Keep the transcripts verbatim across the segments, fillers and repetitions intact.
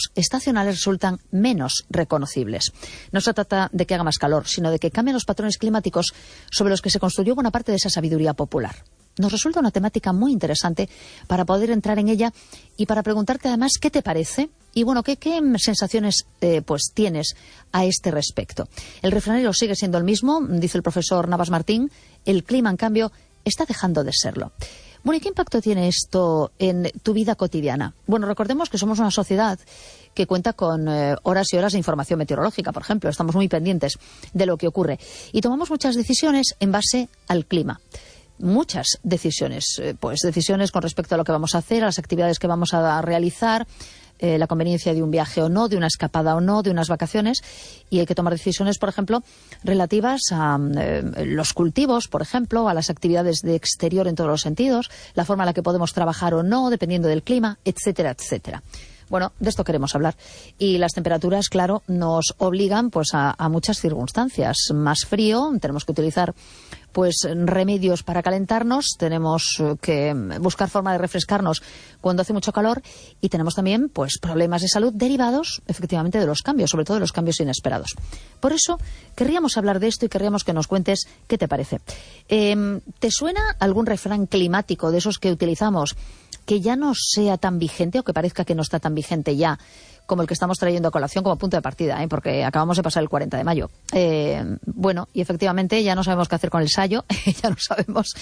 fenómenos estacionales resultan menos reconocibles. No se trata de que haga más calor, sino de que cambien los patrones climáticos sobre los que se construyó buena parte de esa sabiduría popular. Nos resulta una temática muy interesante para poder entrar en ella y para preguntarte además qué te parece y bueno, qué, qué sensaciones eh, pues tienes a este respecto. El refranero sigue siendo el mismo, dice el profesor Navas Martín, el clima en cambio está dejando de serlo. Bueno, ¿y qué impacto tiene esto en tu vida cotidiana? Bueno, recordemos que somos una sociedad que cuenta con eh, horas y horas de información meteorológica, por ejemplo. Estamos muy pendientes de lo que ocurre y tomamos muchas decisiones en base al clima. Muchas decisiones, eh, pues decisiones con respecto a lo que vamos a hacer, a las actividades que vamos a realizar, eh, la conveniencia de un viaje o no, de una escapada o no, de unas vacaciones, y hay que tomar decisiones, por ejemplo, relativas a eh, los cultivos, por ejemplo, a las actividades de exterior en todos los sentidos, la forma en la que podemos trabajar o no, dependiendo del clima, etcétera, etcétera. Bueno, de esto queremos hablar. Y las temperaturas, claro, nos obligan pues a, a muchas circunstancias. Más frío, tenemos que utilizar pues remedios para calentarnos, tenemos que buscar forma de refrescarnos cuando hace mucho calor y tenemos también pues problemas de salud derivados efectivamente de los cambios, sobre todo de los cambios inesperados. Por eso querríamos hablar de esto y querríamos que nos cuentes qué te parece. Eh, ¿Te suena algún refrán climático de esos que utilizamos que ya no sea tan vigente o que parezca que no está tan vigente ya como el que estamos trayendo a colación como punto de partida, ¿eh? Porque acabamos de pasar el cuarenta de mayo. Eh, bueno, y efectivamente ya no sabemos qué hacer con el sayo, ya no sabemos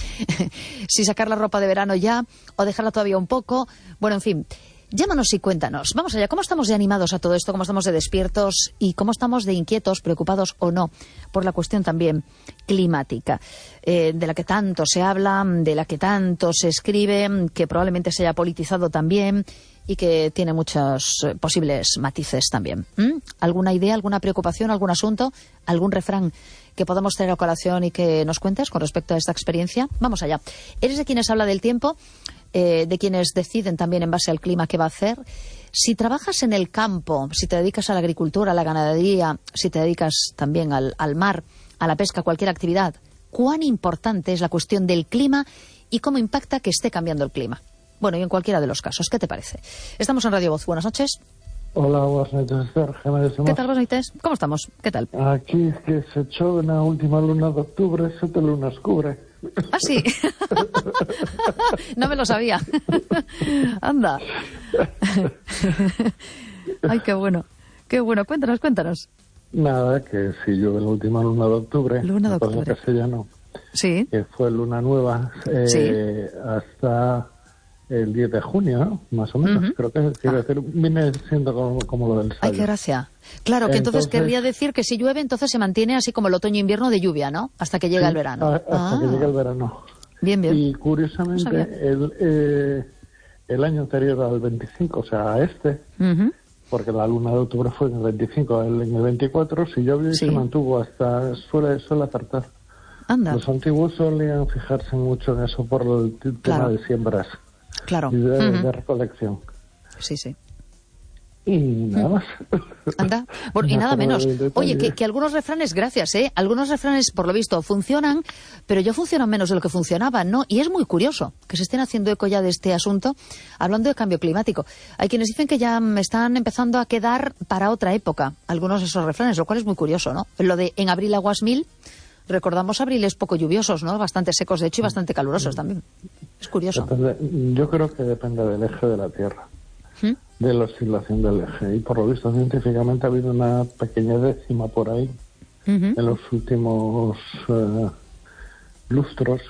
si sacar la ropa de verano ya o dejarla todavía un poco. Bueno, en fin, llámanos y cuéntanos. Vamos allá, ¿cómo estamos de animados a todo esto? ¿Cómo estamos de despiertos? ¿Y cómo estamos de inquietos, preocupados o no por la cuestión también climática? Eh, de la que tanto se habla, de la que tanto se escribe, que probablemente se haya politizado también y que tiene muchos eh, posibles matices también. ¿Mm? ¿Alguna idea, alguna preocupación, algún asunto, algún refrán que podamos traer a colación y que nos cuentes con respecto a esta experiencia? Vamos allá. ¿Eres de quienes habla del tiempo? Eh, de quienes deciden también en base al clima qué va a hacer? Si trabajas en el campo, si te dedicas a la agricultura, a la ganadería, si te dedicas también al, al mar, a la pesca, cualquier actividad, ¿cuán importante es la cuestión del clima y cómo impacta que esté cambiando el clima? Bueno, y en cualquiera de los casos, ¿qué te parece? Estamos en Radio Voz. Buenas noches. Hola, buenas noches, Esther. ¿Qué tal, buenas noches? ¿Cómo estamos? ¿Qué tal? Aquí es que se echó una última luna de octubre, siete lunas cubre. ¿Ah, sí? No me lo sabía. Anda. Ay, qué bueno. Qué bueno. Cuéntanos, cuéntanos. Nada, que si llueve la última luna de octubre, luna de octubre. en castellano, sí. que fue luna nueva, eh, sí. hasta el diez de junio, ¿no? Más o menos. Uh-huh. Creo que quiere ah. decir, viene siendo como, como lo del sayo. Ay, qué gracia. Claro, que entonces, entonces querría decir que si llueve, entonces se mantiene así como el otoño-invierno de lluvia, ¿no? Hasta que llega sí, el verano. A, hasta ah. que llega el verano. Bien, bien. Y curiosamente, no el, eh, el año anterior al veinticinco, o sea, a este, uh-huh. porque la luna de octubre fue en el veinticinco, el, en el veinticuatro, si llovió y sí. se mantuvo hasta, suele, suele acertar. Anda. Los antiguos solían fijarse mucho en eso por el t- claro. tema de siembras. Claro. Y de, uh-huh. de recolección. Sí, sí. Y nada más. Anda. Bueno, y nada menos. Oye, que, que algunos refranes, gracias, ¿eh? Algunos refranes, por lo visto, funcionan, pero ya funcionan menos de lo que funcionaban, ¿no? Y es muy curioso que se estén haciendo eco ya de este asunto, hablando de cambio climático. Hay quienes dicen que ya están empezando a quedar para otra época algunos de esos refranes, lo cual es muy curioso, ¿no? Lo de en abril aguas mil, recordamos abriles poco lluviosos, ¿no? Bastante secos, de hecho, y bastante calurosos también. Es curioso. Depende, yo creo que depende del eje de la Tierra. ¿Mm? De la oscilación del eje. Y por lo visto científicamente ha habido una pequeña décima por ahí uh-huh. en los últimos uh, lustros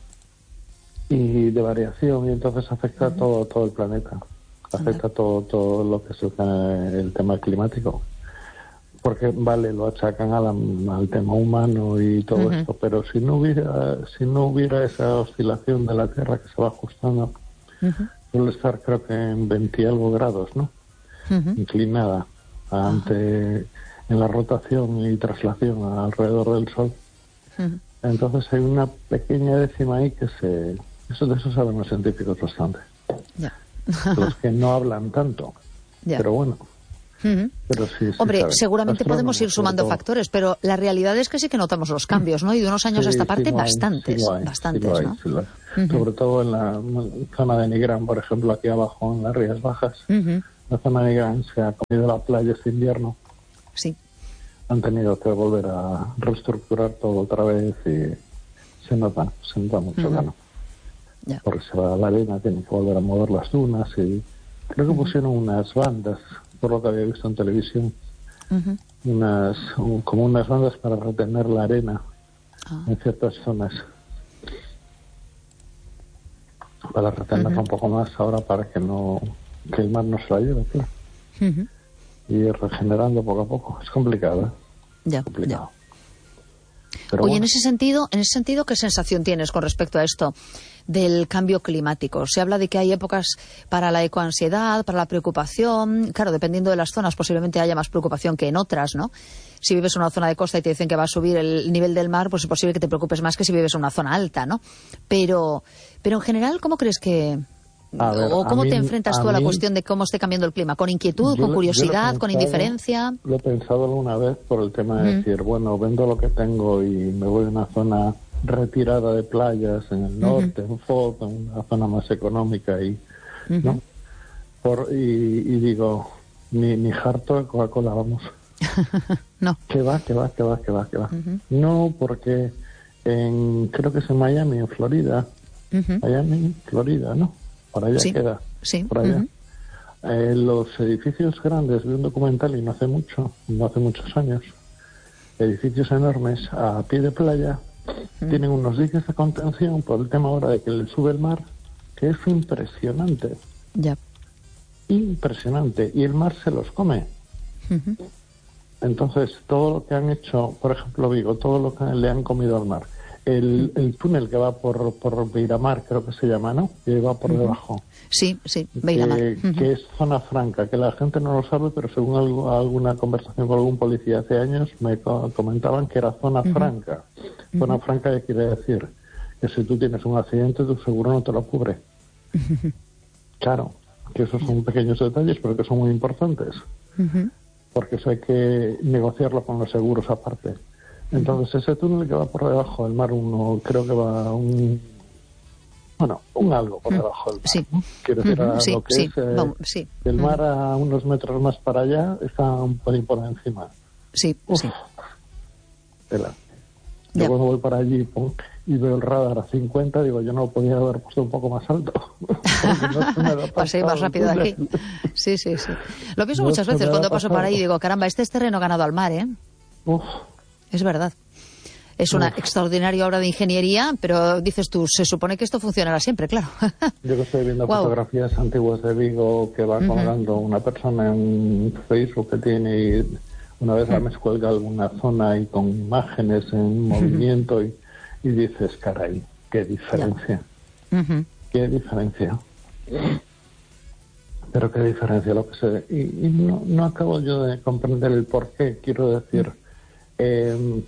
y de variación, y entonces afecta uh-huh. a todo, todo el planeta. Afecta uh-huh. todo, todo lo que es el, el tema climático. Porque, vale, lo achacan a la, al tema humano y todo uh-huh. esto, pero si no hubiera si no hubiera esa oscilación de la Tierra que se va ajustando, uh-huh. suele estar creo que en veinte y algo grados, ¿no? Uh-huh. Inclinada ante uh-huh. en la rotación y traslación alrededor del Sol. Uh-huh. Entonces hay una pequeña décima ahí que se... Eso, de eso saben los científicos bastante. Yeah. Los que no hablan tanto. Yeah. Pero bueno. Uh-huh. Pero sí, sí Hombre, saben. seguramente podemos ir sumando todo. factores, pero la realidad es que sí que notamos los cambios, ¿no? Y de unos años sí, a esta sí parte, lo hay, bastantes, sí lo hay, bastantes, sí lo hay, ¿no? Sí lo hay. Uh-huh. Sobre todo en la zona de Nigrán, por ejemplo, aquí abajo en las Rías Bajas, uh-huh. la zona de Gran se ha comido la playa este invierno. Sí. Han tenido que volver a reestructurar todo otra vez y se nota, se nota mucho, uh-huh. Claro. Yeah. Porque se va a la arena, tienen que volver a mover las dunas y creo que uh-huh. pusieron unas bandas, por lo que había visto en televisión, uh-huh. unas un, como unas bandas para retener la arena uh-huh. en ciertas zonas. Para retenerla uh-huh. un poco más ahora para que no que el mar no se la lleve, claro. Uh-huh. Y ir regenerando poco a poco. Es complicado, ¿eh? Ya, complicado. ya. Pero Oye, bueno. en ese sentido, en ese sentido, ¿qué sensación tienes con respecto a esto del cambio climático? Se habla de que hay épocas para la ecoansiedad, para la preocupación. Claro, dependiendo de las zonas, posiblemente haya más preocupación que en otras, ¿no? Si vives en una zona de costa y te dicen que va a subir el nivel del mar, pues es posible que te preocupes más que si vives en una zona alta, ¿no? Pero, pero en general, ¿cómo crees que... Ver, ¿O cómo mí, te enfrentas tú a, a la mí, cuestión de cómo esté cambiando el clima? ¿Con inquietud, con curiosidad, pensado, con indiferencia? Lo he pensado alguna vez por el tema de uh-huh. decir, bueno, vendo lo que tengo y me voy a una zona retirada de playas en el norte, uh-huh. en Foz, en una zona más económica y, uh-huh. ¿no? Por, y, y digo, ni, ni harto de Coca-Cola, vamos. No. Que va, que va, que va, que va, que va. Uh-huh. No, porque en, creo que es en Miami, en Florida. Uh-huh. Miami, Florida, ¿no? Por allá sí, queda, sí. por allá. Uh-huh. Eh, los edificios grandes, vi un documental y no hace mucho, no hace muchos años, edificios enormes a pie de playa, uh-huh. tienen unos diques de contención por el tema ahora de que le sube el mar, que es impresionante. Ya. Impresionante. Y el mar se los come. Uh-huh. Entonces, todo lo que han hecho, por ejemplo, Vigo, todo lo que le han comido al mar. El, el túnel que va por, por Beiramar, creo que se llama, ¿no? Que va por uh-huh. debajo. Sí, sí, Beiramar. Que, uh-huh. que es zona franca, que la gente no lo sabe, pero según algo, alguna conversación con algún policía hace años, me co- comentaban que era zona uh-huh. franca. Uh-huh. Zona franca, ¿qué quiere decir? Que si tú tienes un accidente, tu seguro no te lo cubre. Uh-huh. Claro, que esos son pequeños detalles, pero que son muy importantes. Uh-huh. Porque eso hay que negociarlo con los seguros aparte. Entonces, ese túnel que va por debajo del mar, uno creo que va un... Bueno, un algo por debajo del mar. Sí. ¿no? Quiero decir, uh-huh. a sí, lo que sí. es eh, Vamos, sí. el mar uh-huh. a unos metros más para allá, está un pelín por encima. Sí, Uf, sí. Yo ya. Cuando voy para allí pum, y veo el radar a cincuenta, digo, yo no podía haber puesto un poco más alto. No pasé más rápido de aquí. Sí, sí, sí. Lo pienso no muchas veces cuando paso por ahí y digo, caramba, este es terreno ganado al mar, ¿eh? Uf. Es verdad. Es una Uf. extraordinaria obra de ingeniería, pero dices tú, se supone que esto funcionará siempre, claro. Yo que estoy viendo wow. fotografías antiguas de Vigo que va colgando uh-huh. una persona en Facebook que tiene y una vez uh-huh. me cuelga alguna zona y con imágenes en uh-huh. movimiento y, y dices, caray, qué diferencia. Uh-huh. Qué diferencia. Pero qué diferencia lo que se... Y, y no, no acabo yo de comprender el por qué, quiero decir... Uh-huh. Eh,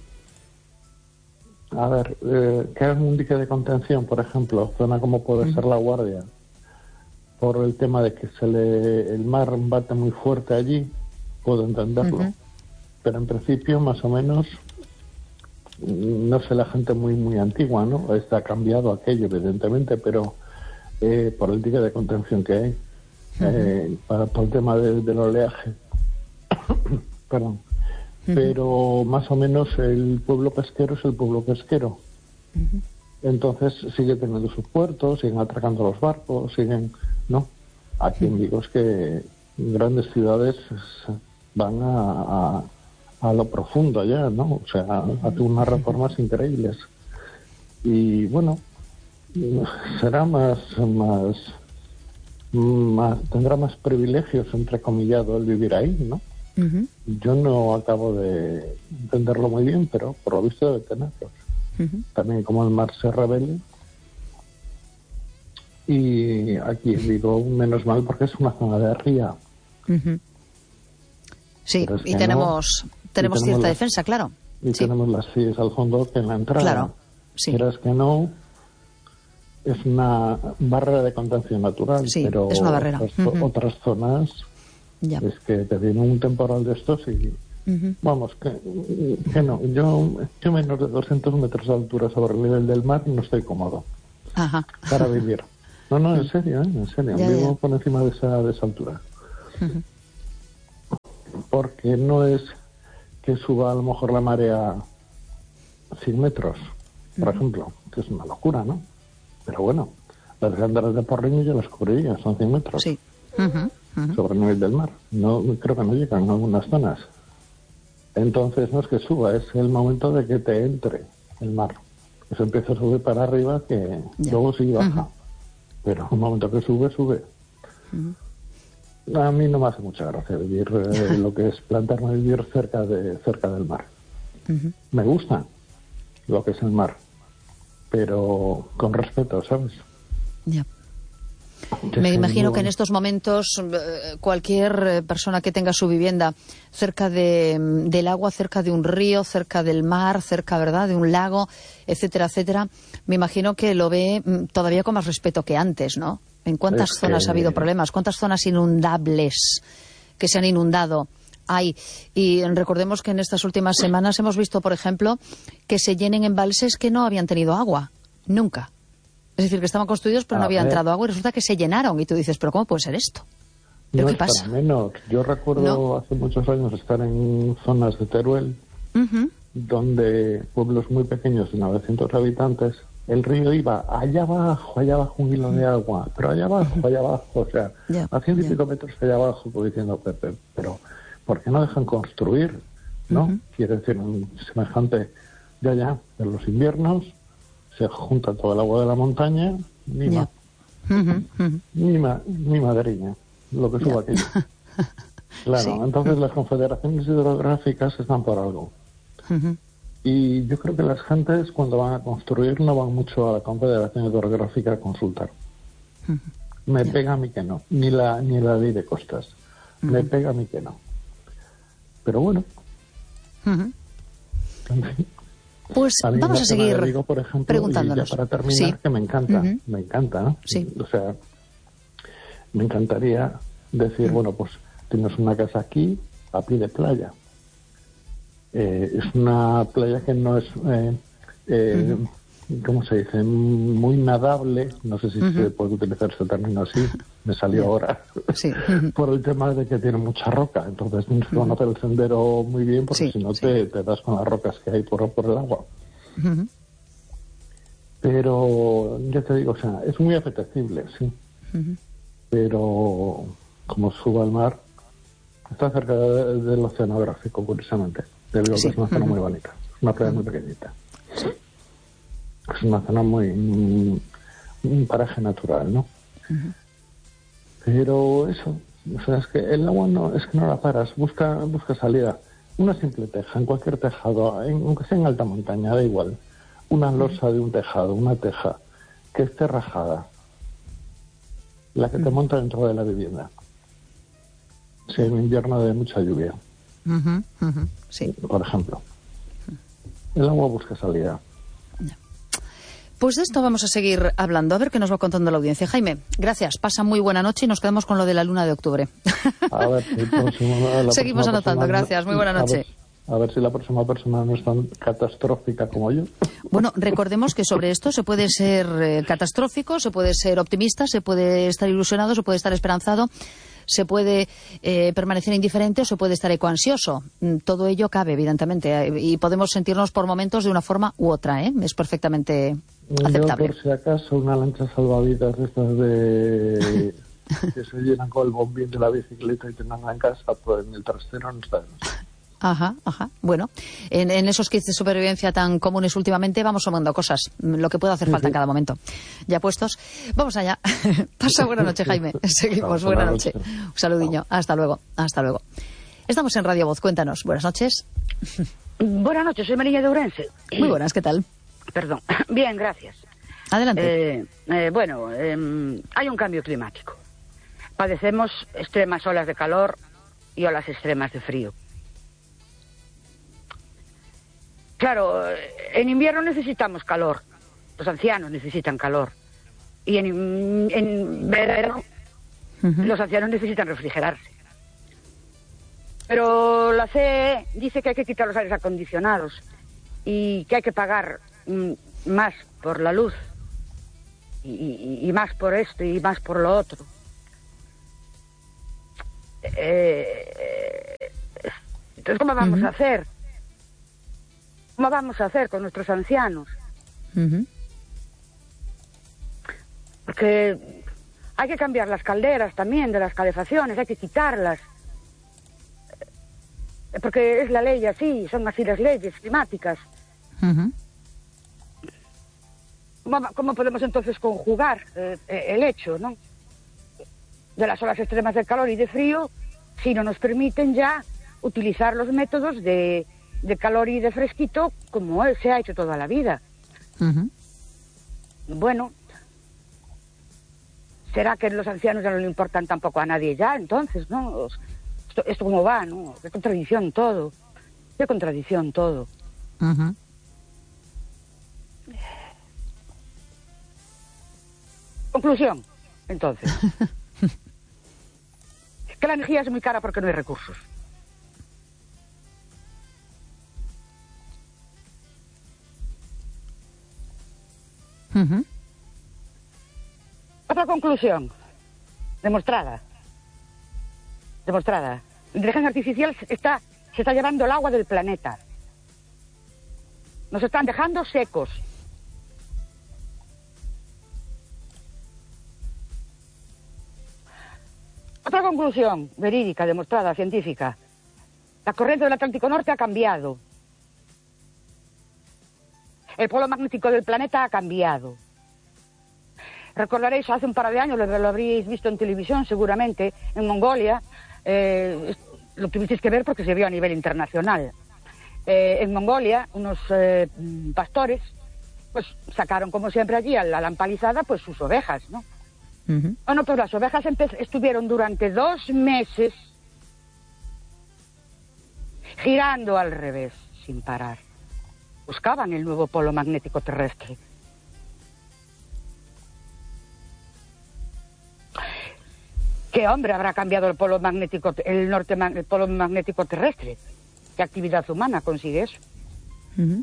a ver, eh, que hagan un dique de contención, por ejemplo, zona como puede uh-huh. ser La Guardia, por el tema de que se le el mar bate muy fuerte allí, puedo entenderlo, uh-huh. pero en principio más o menos, no sé, la gente muy muy antigua, ¿no? Está cambiado aquello, evidentemente, pero eh, por el dique de contención que hay, uh-huh. eh, para, por el tema de, del oleaje, perdón. Pero más o menos el pueblo pesquero es el pueblo pesquero. Uh-huh. Entonces sigue teniendo sus puertos, siguen atracando los barcos, siguen... ¿no? Aquí uh-huh. en Vigo es que grandes ciudades van a, a, a lo profundo allá, ¿no? O sea, uh-huh. hacen unas reformas increíbles. Y bueno, será más... más, más tendrá más privilegios, entrecomillado, el vivir ahí, ¿no? Uh-huh. Yo no acabo de entenderlo muy bien, pero por lo visto debe tenerlos. Uh-huh. También como el mar se revele. Y aquí digo, menos mal, porque es una zona de ría. Uh-huh. Sí, y tenemos, no, tenemos y cierta las, defensa, claro. Y sí. tenemos las sillas al fondo que en la entrada. Claro, sí. Quieras que no, es una barrera de contención natural, sí, pero es una barrera. Otras, uh-huh. otras zonas... Ya. Es que te viene un temporal de estos y... Uh-huh. Vamos, que, que no. Yo, yo menos de doscientos metros de altura sobre el nivel del mar no estoy cómodo. Ajá. Para vivir. No, no, en serio, ¿eh? En serio. Ya, Vivo ya. por encima de esa, de esa altura. Uh-huh. Porque no es que suba a lo mejor la marea cien metros, por uh-huh. ejemplo, que es una locura, ¿no? Pero bueno, las grandes de Porriño ya las cubriría, son cien metros. Sí. Uh-huh. Uh-huh. Sobre el nivel del mar. No, creo que no llegan en algunas zonas. Entonces no es que suba, es el momento de que te entre el mar. Eso empieza a subir para arriba, que yeah. luego sí baja. Uh-huh. Pero un momento que sube, sube. Uh-huh. A mí no me hace mucha gracia vivir eh, lo que es plantarme a vivir cerca de cerca del mar. Uh-huh. Me gusta lo que es el mar, pero con respeto, ¿sabes? Ya. Yeah. Me imagino que en estos momentos cualquier persona que tenga su vivienda cerca de, del agua, cerca de un río, cerca del mar, cerca, ¿verdad?, de un lago, etcétera, etcétera, me imagino que lo ve todavía con más respeto que antes, ¿no? ¿En cuántas es zonas que... ha habido problemas? ¿Cuántas zonas inundables que se han inundado hay? Y recordemos que en estas últimas semanas hemos visto, por ejemplo, que se llenen embalses que no habían tenido agua, nunca. Es decir, que estaban construidos pero a no había ver. entrado agua y resulta que se llenaron. Y tú dices, ¿pero cómo puede ser esto? ¿Pero no qué pasa? Menos. Yo recuerdo ¿No? hace muchos años estar en zonas de Teruel, uh-huh. donde pueblos muy pequeños de novecientos habitantes, el río iba allá abajo, allá abajo un hilo de agua, pero allá abajo, allá abajo, o sea, yeah, a ciento y pico metros allá abajo, como diciendo, Pepe, pero ¿por qué no dejan construir? ¿No? Uh-huh. Quiere decir, un semejante, ya, ya, en los inviernos se junta todo el agua de la montaña, ni yeah. ma, uh-huh, uh-huh. ni, ma, ni madriña, lo que suba yeah. aquí. Claro, sí. Entonces las confederaciones hidrográficas están por algo. Uh-huh. Y yo creo que las gentes cuando van a construir no van mucho a la confederación hidrográfica a consultar. Uh-huh. Me yeah. pega a mí que no, ni la ni la ley de costas. Uh-huh. Me pega a mí que no. Pero bueno. Uh-huh. Pues a vamos a seguir digo, por ejemplo, preguntándonos. Y ya para terminar, sí. que me encanta, uh-huh. me encanta, ¿no? Sí. O sea, me encantaría decir, uh-huh. bueno, pues tienes una casa aquí, a pie de playa. Eh, es una playa que no es, eh, eh, uh-huh. ¿cómo se dice? Muy nadable, no sé si uh-huh. se puede utilizar ese término así, me salió yeah. ahora, sí. uh-huh. por el tema de que tiene mucha roca, entonces tienes que uh-huh. conocer el sendero muy bien, porque sí, si no sí. te, te das con las rocas que hay por, por el agua. Uh-huh. Pero, ya te digo, o sea, es muy apetecible, sí, uh-huh. pero como suba al mar, está cerca de, del oceanográfico, curiosamente. Te digo sí. que es una zona uh-huh. muy bonita, es una playa uh-huh. muy pequeñita. Sí. Es una zona muy, un, un paraje natural, ¿no? Uh-huh. Pero eso, o sea, es que el agua no, es que no la paras, busca, busca salida. Una simple teja, en cualquier tejado, en, aunque sea en alta montaña, da igual. Una losa de un tejado, una teja, que esté rajada, la que uh-huh. te monta dentro de la vivienda. Si hay un invierno de mucha lluvia, uh-huh. Uh-huh. Sí. por ejemplo. El agua busca salida. Pues de esto vamos a seguir hablando, a ver qué nos va contando la audiencia. Jaime, gracias, pasa muy buena noche y nos quedamos con lo de la luna de octubre. A ver, el próximo, la seguimos anotando, persona, gracias, muy buena noche. A ver, a ver si la próxima persona no es tan catastrófica como yo. Bueno, recordemos que sobre esto se puede ser eh, catastrófico, se puede ser optimista, se puede estar ilusionado, se puede estar esperanzado, se puede eh, permanecer indiferente o se puede estar ecoansioso. Todo ello cabe, evidentemente, y podemos sentirnos por momentos de una forma u otra, ¿eh? Es perfectamente aceptable. Yo, por si acaso, una lancha salvavidas de estas de que se llenan con el bombín de la bicicleta y tengan en casa, pues en el trastero no está de más. Ajá, ajá. Bueno, en, en esos kits de supervivencia tan comunes últimamente vamos sumando cosas, lo que pueda hacer falta sí, sí. en cada momento. Ya puestos, vamos allá. Pasa buena noche, Jaime. Seguimos, buena noche. Un saludiño. Hasta luego, hasta luego. Estamos en Radio Voz, cuéntanos. Buenas noches. Buenas noches, soy María de Ourense. Muy buenas, ¿qué tal? Perdón. Bien, gracias. Adelante. Eh, eh, bueno, eh, hay un cambio climático. Padecemos extremas olas de calor y olas extremas de frío. Claro, en invierno necesitamos calor, los ancianos necesitan calor, y en, en verano uh-huh. los ancianos necesitan refrigerarse. Pero la C E dice que hay que quitar los aires acondicionados y que hay que pagar mm, más por la luz, y, y, y más por esto y más por lo otro. Eh, entonces, ¿cómo vamos uh-huh. a hacer? ¿Cómo vamos a hacer con nuestros ancianos? Uh-huh. Porque hay que cambiar las calderas también de las calefacciones, hay que quitarlas. Porque es la ley así, son así las leyes climáticas. Uh-huh. ¿Cómo, ¿Cómo podemos entonces conjugar eh, el hecho, ¿no?, de las olas extremas de calor y de frío si no nos permiten ya utilizar los métodos de, de calor y de fresquito como se ha hecho toda la vida? Uh-huh. Bueno, ¿será que los ancianos ya no le importan tampoco a nadie ya? Entonces, ¿no? Esto, esto cómo va, ¿no? Qué contradicción todo. Qué contradicción todo. Uh-huh. Conclusión, entonces. Que la energía es muy cara porque no hay recursos. Uh-huh. Otra conclusión, demostrada. Demostrada. La inteligencia artificial está, se está llevando el agua del planeta. Nos están dejando secos. Otra conclusión verídica, demostrada, científica. La corriente del Atlántico Norte ha cambiado. El polo magnético del planeta ha cambiado. Recordaréis, hace un par de años, lo, lo habréis visto en televisión seguramente, en Mongolia, eh, lo tuvisteis que ver porque se vio a nivel internacional. Eh, en Mongolia, unos eh, pastores, pues sacaron como siempre allí a la lampalizada, pues sus ovejas, ¿no? Uh-huh. Bueno, pues las ovejas estuvieron durante dos meses girando al revés, sin parar. Buscaban el nuevo polo magnético terrestre. ¿Qué hombre habrá cambiado el polo magnético, el norte, el polo magnético terrestre? ¿Qué actividad humana consigue eso? Uh-huh.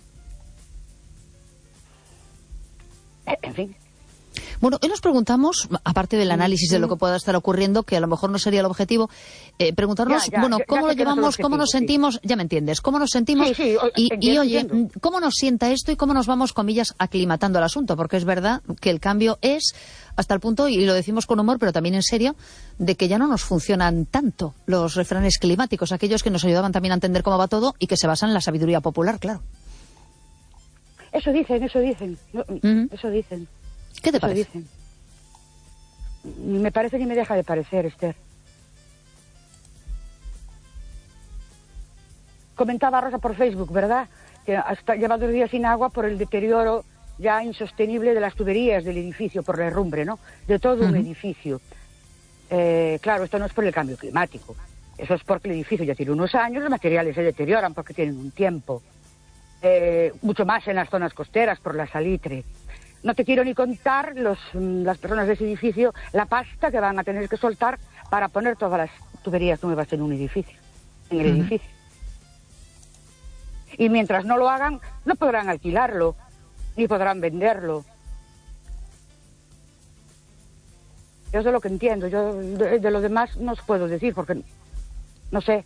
En fin. Bueno, hoy nos preguntamos, aparte del análisis de lo que pueda estar ocurriendo, que a lo mejor no sería el objetivo, eh, preguntarnos, ya, ya, bueno, ya, ¿cómo ya lo sé que no es el llevamos, cómo nos objetivo, sentimos? sí. Ya me entiendes, ¿cómo nos sentimos? Sí, sí, y, entiendo, y oye, entiendo. ¿cómo nos sienta esto y cómo nos vamos, comillas, aclimatando al asunto? Porque es verdad que el cambio es hasta el punto, y lo decimos con humor, pero también en serio, de que ya no nos funcionan tanto los refranes climáticos, aquellos que nos ayudaban también a entender cómo va todo y que se basan en la sabiduría popular, claro. Eso dicen, eso dicen, Uh-huh. eso dicen. ¿Qué te Eso parece? dicen. Ni me parece ni me deja de parecer, Esther. Comentaba Rosa por Facebook, ¿verdad?, que hasta lleva dos días sin agua por el deterioro ya insostenible de las tuberías del edificio, por la herrumbre, ¿no?, de todo un uh-huh. edificio. Eh, claro, esto no es por el cambio climático. Eso es porque el edificio ya tiene unos años, los materiales se deterioran porque tienen un tiempo. Eh, mucho más en las zonas costeras, por la salitre. No te quiero ni contar los, las personas de ese edificio la pasta que van a tener que soltar para poner todas las tuberías nuevas en un edificio, en el uh-huh. edificio. Y mientras no lo hagan, no podrán alquilarlo, ni podrán venderlo. Yo sé lo que entiendo. Yo de, de lo demás no os puedo decir porque no sé.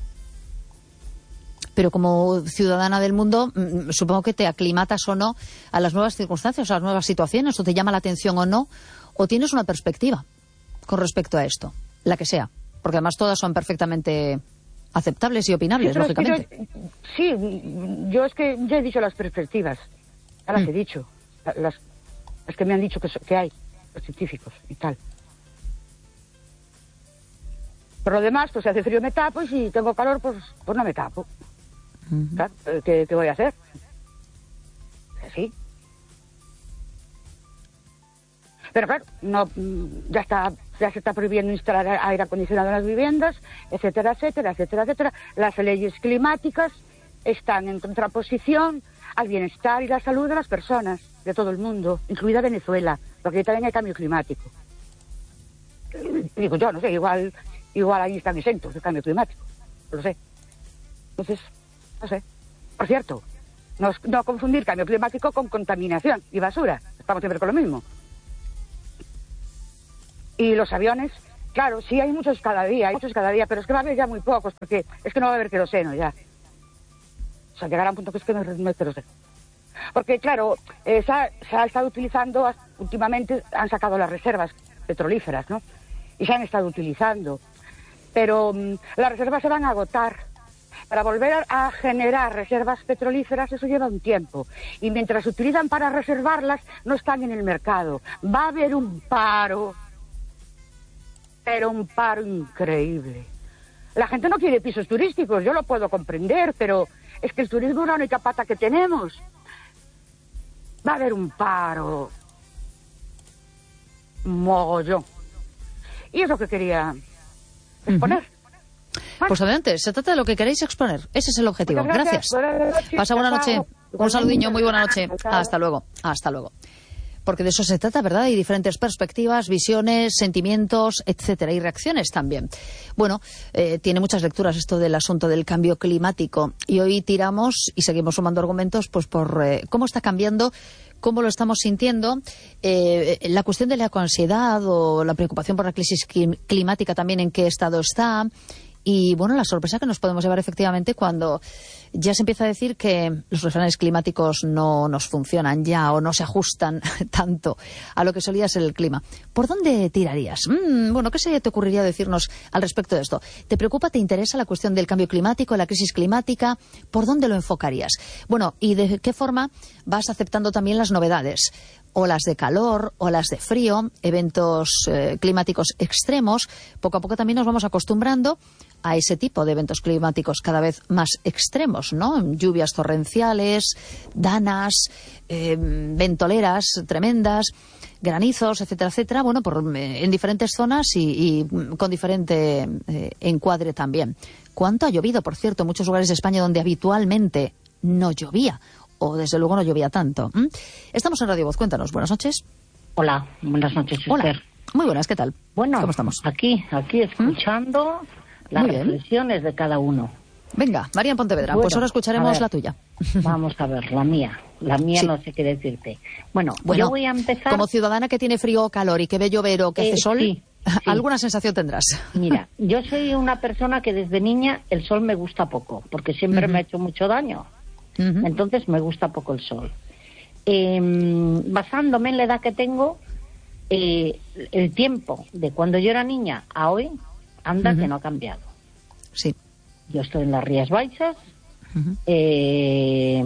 Pero como ciudadana del mundo, mmm, supongo que te aclimatas o no a las nuevas circunstancias, a las nuevas situaciones, o te llama la atención o no, o tienes una perspectiva con respecto a esto, la que sea, porque además todas son perfectamente aceptables y opinables, sí, lógicamente. Es que yo, sí, yo es que ya he dicho las perspectivas, ya las mm. he dicho, las, las que me han dicho que, que hay, los científicos y tal. Por lo demás, pues si hace frío me tapo y si tengo calor, pues, pues no me tapo. Uh-huh. Claro, ¿qué, ¿Qué voy a hacer? Sí. Pero claro, no, ya está, ya se está prohibiendo instalar aire acondicionado en las viviendas, etcétera, etcétera, etcétera, etcétera. Las leyes climáticas están en contraposición al bienestar y la salud de las personas, de todo el mundo, incluida Venezuela, porque ahí también hay cambio climático. Digo yo, no sé, igual, igual ahí están exentos de cambio climático, no lo sé. Entonces, no sé. Por cierto, no, no confundir cambio climático con contaminación y basura. Estamos siempre con lo mismo. Y los aviones Claro, sí, hay muchos cada día, hay muchos cada día, pero es que va a haber ya muy pocos, porque es que no va a haber queroseno ya. O sea, llegará un punto que es que no, no hay queroseno. Porque, claro, eh, se, ha, se ha estado utilizando, últimamente han sacado las reservas petrolíferas, ¿no? Y se han estado utilizando. Pero um, las reservas se van a agotar. Para volver a, a generar reservas petrolíferas, eso lleva un tiempo. Y mientras se utilizan para reservarlas, no están en el mercado. Va a haber un paro, pero un paro increíble. La gente no quiere pisos turísticos, yo lo puedo comprender, pero es que el turismo es la única pata que tenemos. Va a haber un paro mogollón. Y es lo que quería exponer. Uh-huh. Bueno. Pues adelante, se trata de lo que queréis exponer. Ese es el objetivo. Gracias. gracias. Pasa buena noche. Un saludiño, muy buena noche. Hasta luego. Hasta luego. Porque de eso se trata, ¿verdad? Hay diferentes perspectivas, visiones, sentimientos, etcétera, y reacciones también. Bueno, eh, tiene muchas lecturas esto del asunto del cambio climático. Y hoy tiramos y seguimos sumando argumentos pues por eh, cómo está cambiando, cómo lo estamos sintiendo, eh, la cuestión de la ecoansiedad o la preocupación por la crisis climática también, en qué estado está. Y, bueno, la sorpresa que nos podemos llevar efectivamente cuando ya se empieza a decir que los refranes climáticos no nos funcionan ya o no se ajustan tanto a lo que solía ser el clima. ¿Por dónde tirarías? Mm, bueno, ¿qué se te ocurriría decirnos al respecto de esto? ¿Te preocupa, te interesa la cuestión del cambio climático, la crisis climática? ¿Por dónde lo enfocarías? Bueno, ¿y de qué forma vas aceptando también las novedades? Olas de calor, olas de frío, eventos eh, climáticos extremos. Poco a poco también nos vamos acostumbrando a ese tipo de eventos climáticos cada vez más extremos, ¿no? Lluvias torrenciales, danas, eh, ventoleras tremendas, granizos, etcétera, etcétera. Bueno, por, eh, en diferentes zonas y, y con diferente eh, encuadre también. ¿Cuánto ha llovido, por cierto, en muchos lugares de España donde habitualmente no llovía? O desde luego no llovía tanto. ¿Mm? Estamos en Radio Voz, cuéntanos. Buenas noches. Hola, buenas noches, Esther. Hola, muy buenas, ¿qué tal? Bueno, ¿cómo estamos? Aquí, aquí escuchando ¿Mm? las reflexiones de cada uno. Venga, María Pontevedra, bueno, pues ahora escucharemos ver, la tuya. Vamos a ver, la mía. La mía sí. No sé qué decirte. Bueno, bueno, yo voy a empezar... Como ciudadana que tiene frío o calor y que ve llover o que eh, hace sol, sí, sí. alguna sensación tendrás. Mira, yo soy una persona que desde niña el sol me gusta poco, porque siempre uh-huh. me ha hecho mucho daño. Uh-huh. Entonces me gusta poco el sol. Eh, basándome en la edad que tengo, eh, el tiempo de cuando yo era niña a hoy, anda uh-huh. que no ha cambiado. Sí. Yo estoy en las Rías Baixas. Uh-huh. Eh,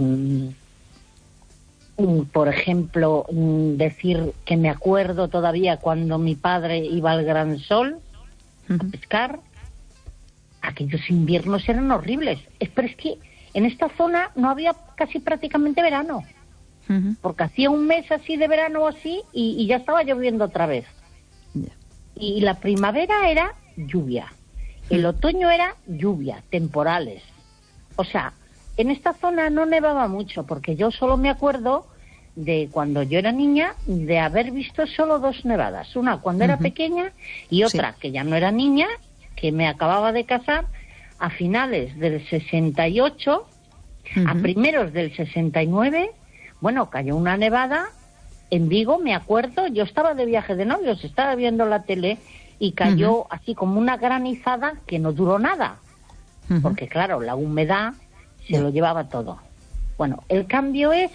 por ejemplo, decir que me acuerdo todavía cuando mi padre iba al Gran Sol uh-huh. a pescar. Aquellos inviernos eran horribles. Pero es que en esta zona no había casi prácticamente verano, uh-huh. porque hacía un mes así de verano o así y, y ya estaba lloviendo otra vez. Yeah. Y la primavera era lluvia, uh-huh. el otoño era lluvia, temporales. O sea, en esta zona no nevaba mucho, porque yo solo me acuerdo de cuando yo era niña de haber visto solo dos nevadas. Una cuando uh-huh. era pequeña y otra sí. que ya no era niña, que me acababa de casar, a finales del sesenta y ocho, uh-huh. a primeros del sesenta y nueve, bueno, cayó una nevada en Vigo, me acuerdo, yo estaba de viaje de novios, estaba viendo la tele y cayó uh-huh. así como una granizada que no duró nada, uh-huh. porque claro, la humedad se lo llevaba todo. Bueno, el cambio es,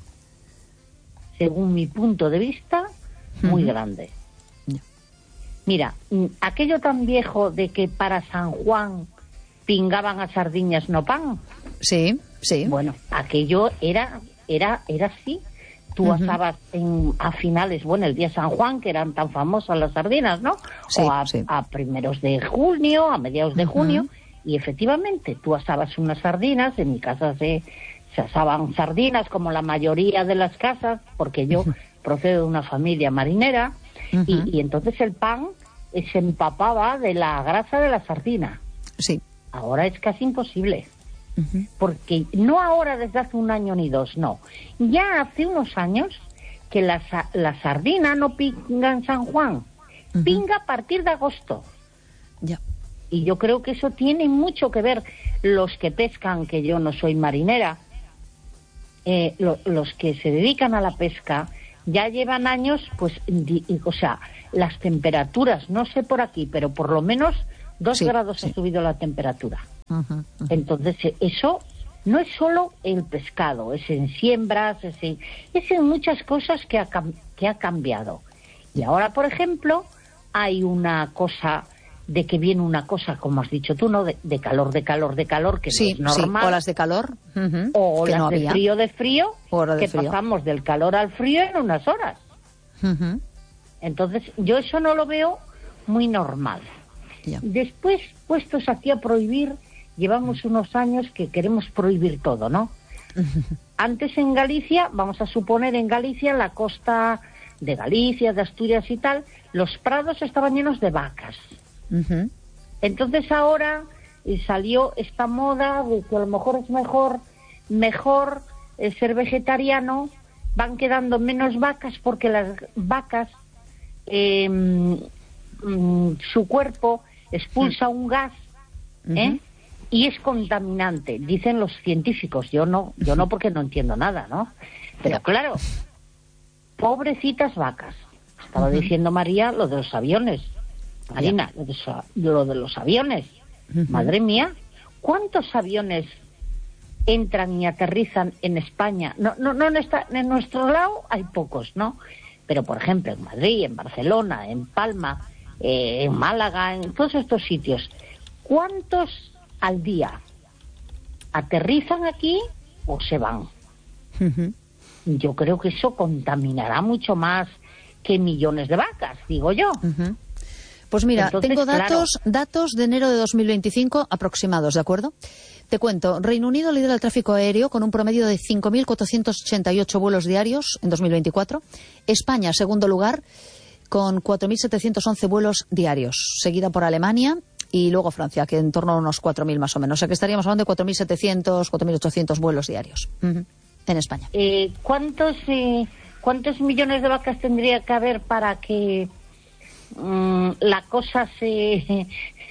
según mi punto de vista, muy uh-huh. grande. Yeah. Mira, aquello tan viejo de que para San Juan pingaban a sardiñas no pan. Sí, sí. Bueno, aquello era era era así. Tú uh-huh. asabas en, a finales, bueno, el día San Juan, que eran tan famosas las sardinas, ¿no? Sí, o a, sí. a primeros de junio, a mediados de uh-huh. junio, y efectivamente tú asabas unas sardinas. En mi casa se, se asaban sardinas, como la mayoría de las casas, porque yo uh-huh. procedo de una familia marinera, uh-huh. y, y entonces el pan se empapaba de la grasa de la sardina. Sí. Ahora es casi imposible, uh-huh. porque no ahora desde hace un año ni dos, no. Ya hace unos años que la, la sardina no pinga en San Juan, uh-huh. pinga a partir de agosto. Ya. Y yo creo que eso tiene mucho que ver. Los que pescan, que yo no soy marinera, eh, lo, los que se dedican a la pesca, ya llevan años, pues, di, o sea, las temperaturas, no sé por aquí, pero por lo menos dos sí, grados sí. ha subido la temperatura. Uh -huh, uh -huh. Entonces, eso no es solo el pescado, es en siembras, es en, es en muchas cosas que ha, que ha cambiado. Y ahora, por ejemplo, hay una cosa de que viene una cosa, como has dicho tú, ¿no? De, de calor, de calor, de calor, que sí, no es normal. Sí, olas de calor. Uh-huh, o olas no de había. frío, de frío, de que frío. pasamos del calor al frío en unas horas. Uh-huh. Entonces, yo eso no lo veo muy normal. Yeah. Después, puestos aquí a prohibir, llevamos unos años que queremos prohibir todo, ¿no? Uh-huh. Antes en Galicia, vamos a suponer en Galicia, la costa de Galicia, de Asturias y tal, los prados estaban llenos de vacas. Uh-huh. Entonces ahora eh, salió esta moda de que a lo mejor es mejor mejor eh, ser vegetariano, van quedando menos vacas porque las vacas eh, mm, su cuerpo expulsa uh-huh. un gas ¿eh? Uh-huh. y es contaminante, dicen los científicos. Yo no, yo no porque no entiendo nada, ¿no? Pero claro, pobrecitas vacas. Estaba uh-huh. diciendo María lo de los aviones. Marina, lo de, lo de los aviones. Uh-huh. Madre mía, ¿cuántos aviones entran y aterrizan en España? No, no, no en, esta, en nuestro lado hay pocos, ¿no? Pero, por ejemplo, en Madrid, en Barcelona, en Palma, eh, en Málaga, en todos estos sitios, ¿cuántos al día aterrizan aquí o se van? Uh-huh. Yo creo que eso contaminará mucho más que millones de vacas, digo yo. Uh-huh. Pues mira, Entonces, tengo datos, claro. datos de enero de dos mil veinticinco aproximados, ¿de acuerdo? Te cuento, Reino Unido lidera el tráfico aéreo con un promedio de cinco mil cuatrocientos ochenta y ocho vuelos diarios en dos mil veinticuatro. España, segundo lugar, con cuatro mil setecientos once vuelos diarios, seguida por Alemania y luego Francia, que en torno a unos cuatro mil más o menos. O sea que estaríamos hablando de cuatro mil setecientos, cuatro mil ochocientos vuelos diarios uh-huh, en España. Eh, ¿cuántos, eh, ¿Cuántos millones de vacas tendría que haber para que la cosa se,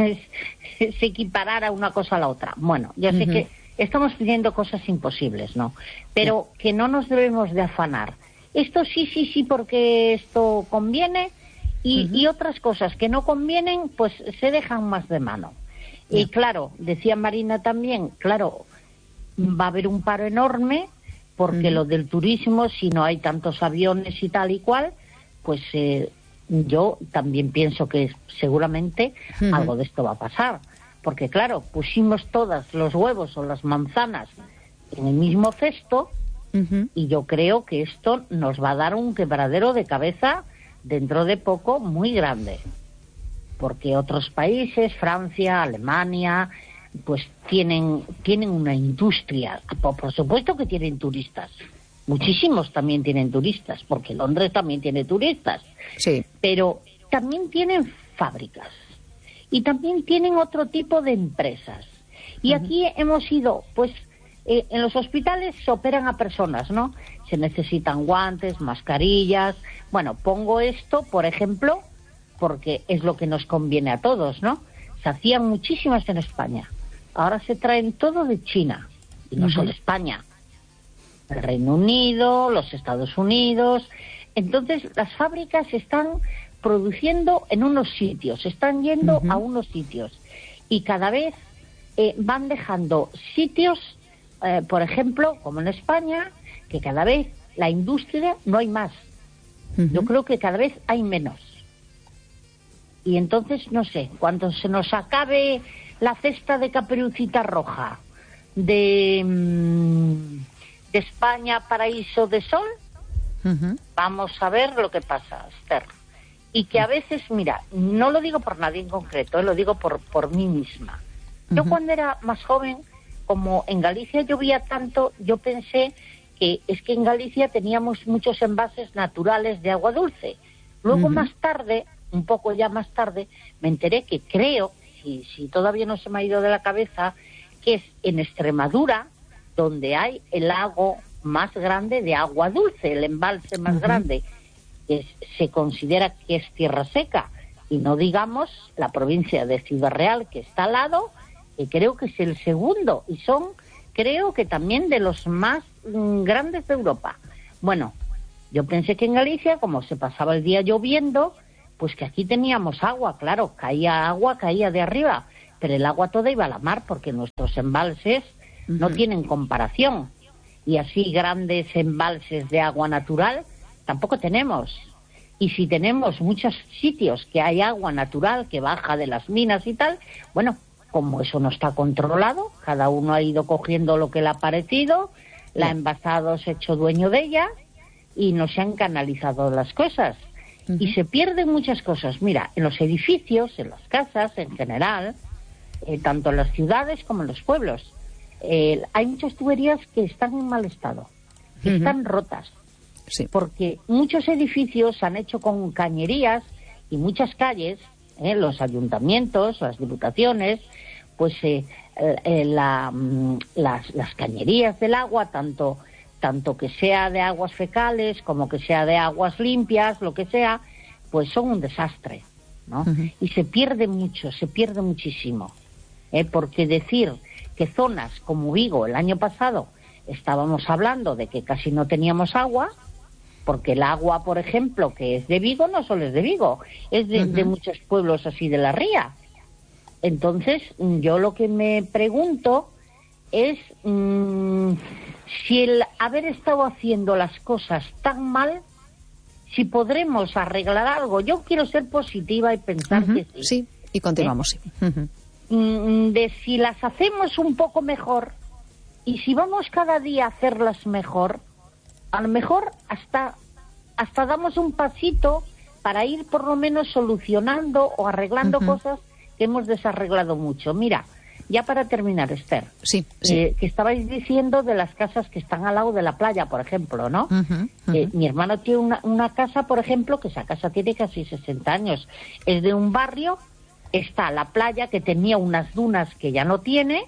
se equiparara una cosa a la otra? Bueno, ya sé uh-huh. que estamos pidiendo cosas imposibles, ¿no? Pero sí. que no nos debemos de afanar. Esto sí, sí, sí, porque esto conviene y, uh-huh. y otras cosas que no convienen, pues se dejan más de mano. Yeah. Y claro, decía Marina también, claro, va a haber un paro enorme porque uh-huh. lo del turismo, si no hay tantos aviones y tal y cual, pues eh, yo también pienso que seguramente uh-huh. algo de esto va a pasar. Porque claro, pusimos todas los huevos o las manzanas en el mismo cesto uh-huh. y yo creo que esto nos va a dar un quebradero de cabeza dentro de poco muy grande. Porque otros países, Francia, Alemania, pues tienen, tienen una industria. Por, por supuesto que tienen turistas. Muchísimos también tienen turistas, porque Londres también tiene turistas. Sí. Pero también tienen fábricas y también tienen otro tipo de empresas. Y uh-huh. aquí hemos ido, pues, eh, en los hospitales se operan a personas, ¿no? Se necesitan guantes, mascarillas. Bueno, pongo esto, por ejemplo, porque es lo que nos conviene a todos, ¿no? Se hacían muchísimas en España. Ahora se traen todo de China, y no uh-huh. solo España. El Reino Unido, los Estados Unidos. Entonces, las fábricas están produciendo en unos sitios, están yendo uh-huh. a unos sitios. Y cada vez eh, van dejando sitios, eh, por ejemplo, como en España, que cada vez la industria no hay más. Uh-huh. Yo creo que cada vez hay menos. Y entonces, no sé, cuando se nos acabe la cesta de Caperucita Roja, de... Mmm, de España, paraíso de sol, uh-huh. vamos a ver lo que pasa, Esther. Y que a veces, mira, no lo digo por nadie en concreto, eh, lo digo por, por mí misma. Uh-huh. Yo cuando era más joven, como en Galicia llovía tanto, yo pensé que es que en Galicia teníamos muchos envases naturales de agua dulce. Luego uh-huh. más tarde, un poco ya más tarde, me enteré que creo, si, si todavía no se me ha ido de la cabeza, que es en Extremadura donde hay el lago más grande de agua dulce, el embalse más uh-huh. grande, que es, se considera que es tierra seca, y no digamos la provincia de Ciudad Real, que está al lado, que creo que es el segundo, y son, creo que también de los más mm, grandes de Europa. Bueno, yo pensé que en Galicia, como se pasaba el día lloviendo, pues que aquí teníamos agua, claro, caía agua, caía de arriba, pero el agua toda iba a la mar porque nuestros embalses uh-huh. no tienen comparación. Y así grandes embalses de agua natural tampoco tenemos. Y si tenemos muchos sitios que hay agua natural que baja de las minas y tal, bueno, como eso no está controlado, cada uno ha ido cogiendo lo que le ha parecido, la ha envasado, se ha hecho dueño de ella y no se han canalizado las cosas. Uh-huh. Y se pierden muchas cosas. Mira, en los edificios, en las casas en general, eh, tanto en las ciudades como en los pueblos, eh, hay muchas tuberías que están en mal estado, que uh-huh. están rotas. Sí. Porque muchos edificios se han hecho con cañerías y muchas calles, eh, los ayuntamientos, las diputaciones, pues eh, eh, la, mm, las, las cañerías del agua, tanto, tanto que sea de aguas fecales como que sea de aguas limpias, lo que sea, pues son un desastre, ¿no? Uh-huh. Y se pierde mucho, se pierde muchísimo. ¿eh? Porque decir que zonas como Vigo el año pasado estábamos hablando de que casi no teníamos agua, porque el agua, por ejemplo, que es de Vigo, no solo es de Vigo, es de, uh-huh. de muchos pueblos así de la ría. Entonces, yo lo que me pregunto es mmm, si el haber estado haciendo las cosas tan mal, si podremos arreglar algo. Yo quiero ser positiva y pensar uh-huh. que sí. Sí, y continuamos, ¿Eh? sí. Uh-huh. De si las hacemos un poco mejor y si vamos cada día a hacerlas mejor, a lo mejor hasta, hasta damos un pasito para ir por lo menos solucionando o arreglando uh-huh. cosas que hemos desarreglado mucho. Mira, ya para terminar, Esther, sí, sí. Eh, que estabais diciendo de las casas que están al lado de la playa, por ejemplo, ¿no? Uh-huh, uh-huh. Eh, mi hermano tiene una, una casa, por ejemplo, que esa casa tiene casi sesenta años. Es de un barrio, está la playa que tenía unas dunas que ya no tiene,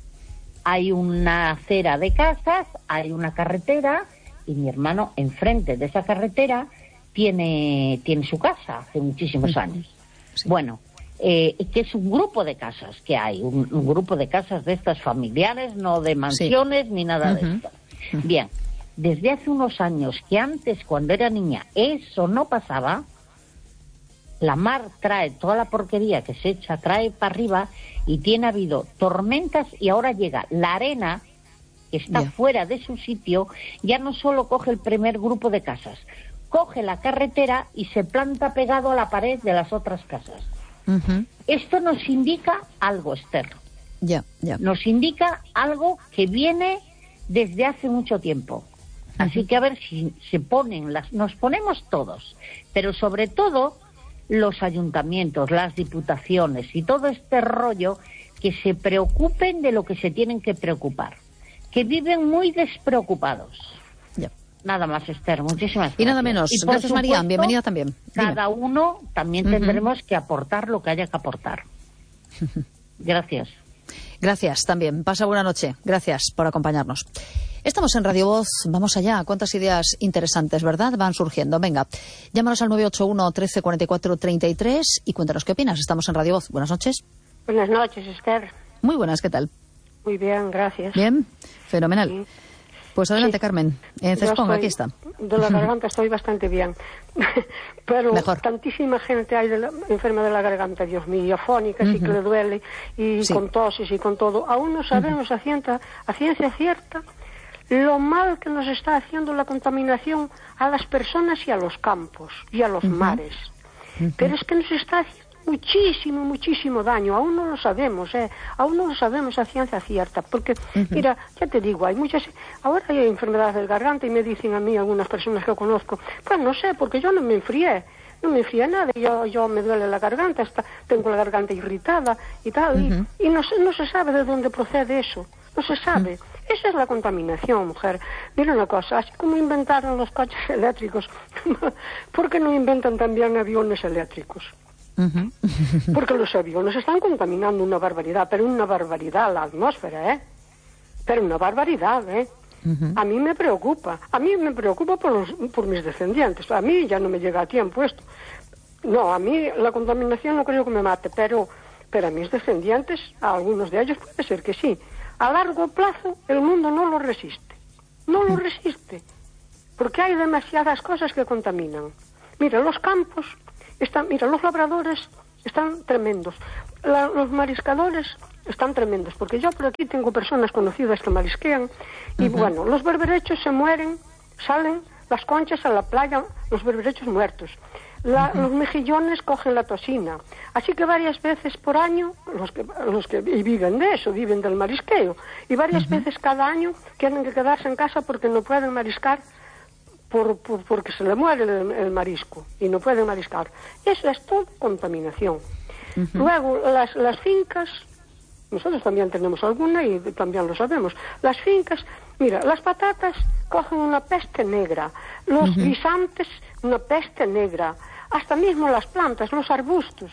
hay una acera de casas, hay una carretera, y mi hermano enfrente de esa carretera tiene, tiene su casa hace muchísimos años. Sí. Bueno, eh, que es un grupo de casas que hay, un, un grupo de casas de estas familiares, no de mansiones sí. ni nada uh-huh. de esto. Uh-huh. Bien, desde hace unos años, que antes cuando era niña eso no pasaba, la mar trae toda la porquería que se echa, trae para arriba y tiene habido tormentas y ahora llega la arena que está yeah. fuera de su sitio, ya no solo coge el primer grupo de casas, coge la carretera y se planta pegado a la pared de las otras casas. Uh-huh. Esto nos indica algo, Esther. Yeah, yeah. Nos indica algo que viene desde hace mucho tiempo. Uh-huh. Así que a ver si se ponen, las, nos ponemos todos, pero sobre todo los ayuntamientos, las diputaciones y todo este rollo, que se preocupen de lo que se tienen que preocupar. Que viven muy despreocupados. Ya. Nada más, Esther. Muchísimas gracias. Y nada menos. Y gracias, supuesto, María. Bienvenida también. Cada Dime. uno también uh-huh. tendremos que aportar lo que haya que aportar. Gracias. Gracias también. Pasa buena noche. Gracias por acompañarnos. Estamos en Radio Voz. Vamos allá. Cuántas ideas interesantes, ¿verdad? Van surgiendo. Venga, llámanos al nueve ocho uno, trece, cuarenta y cuatro, treinta y tres y cuéntanos qué opinas. Estamos en Radio Voz. Buenas noches. Buenas noches, Esther. Muy buenas. ¿Qué tal? Muy bien, gracias. Bien, fenomenal. Sí. Pues adelante, sí. Carmen. En Cespón, aquí está. De la garganta estoy bastante bien. Pero Mejor. Tantísima gente hay de la, enferma de la garganta, Dios mío, afónica, uh-huh. sí que le duele, y sí. con toses y con todo. Aún no sabemos uh-huh. a, ciencia, a ciencia cierta lo mal que nos está haciendo la contaminación a las personas y a los campos y a los uh-huh. mares. Uh-huh. Pero es que nos está haciendo muchísimo, muchísimo daño. Aún no lo sabemos, ¿eh? Aún no lo sabemos a ciencia cierta. Porque, uh-huh. mira, ya te digo, hay muchas... Ahora hay enfermedades del garganta y me dicen a mí algunas personas que conozco, pues no sé, porque yo no me enfrié. No me enfrié nada, yo, yo me duele la garganta, está, tengo la garganta irritada y tal. Uh-huh. Y, y no, no se sabe de dónde procede eso. No se sabe. Uh-huh. Esa es la contaminación, mujer. Mira una cosa, así como inventaron los coches eléctricos, ¿por qué no inventan también aviones eléctricos? Uh-huh. Porque los aviones están contaminando una barbaridad, pero una barbaridad la atmósfera, ¿eh? Pero una barbaridad, ¿eh? Uh-huh. A mí me preocupa, a mí me preocupa por, los, por mis descendientes. A mí ya no me llega a tiempo esto. No, a mí la contaminación no creo que me mate, pero, pero a mis descendientes, a algunos de ellos puede ser que sí. A largo plazo el mundo no lo resiste, no lo resiste, porque hay demasiadas cosas que contaminan. Mira, los campos están, mira, los labradores están tremendos, La, los mariscadores están tremendos, porque yo por aquí tengo personas conocidas que marisquean, y uh-huh. bueno, los berberechos se mueren, salen las conchas a la playa, los berberechos muertos. La, uh-huh. Los mejillones cogen la toxina. Así que varias veces por año, los que, los que y viven de eso, viven del marisqueo, y varias uh-huh. veces cada año tienen que quedarse en casa porque no pueden mariscar, por, por, porque se le muere el, el marisco, y no pueden mariscar. Eso es todo contaminación. Uh-huh. Luego, las, las fincas, nosotros también tenemos alguna y también lo sabemos, las fincas, mira, las patatas cogen una peste negra, los uh-huh. guisantes una peste negra, hasta mismo las plantas, los arbustos,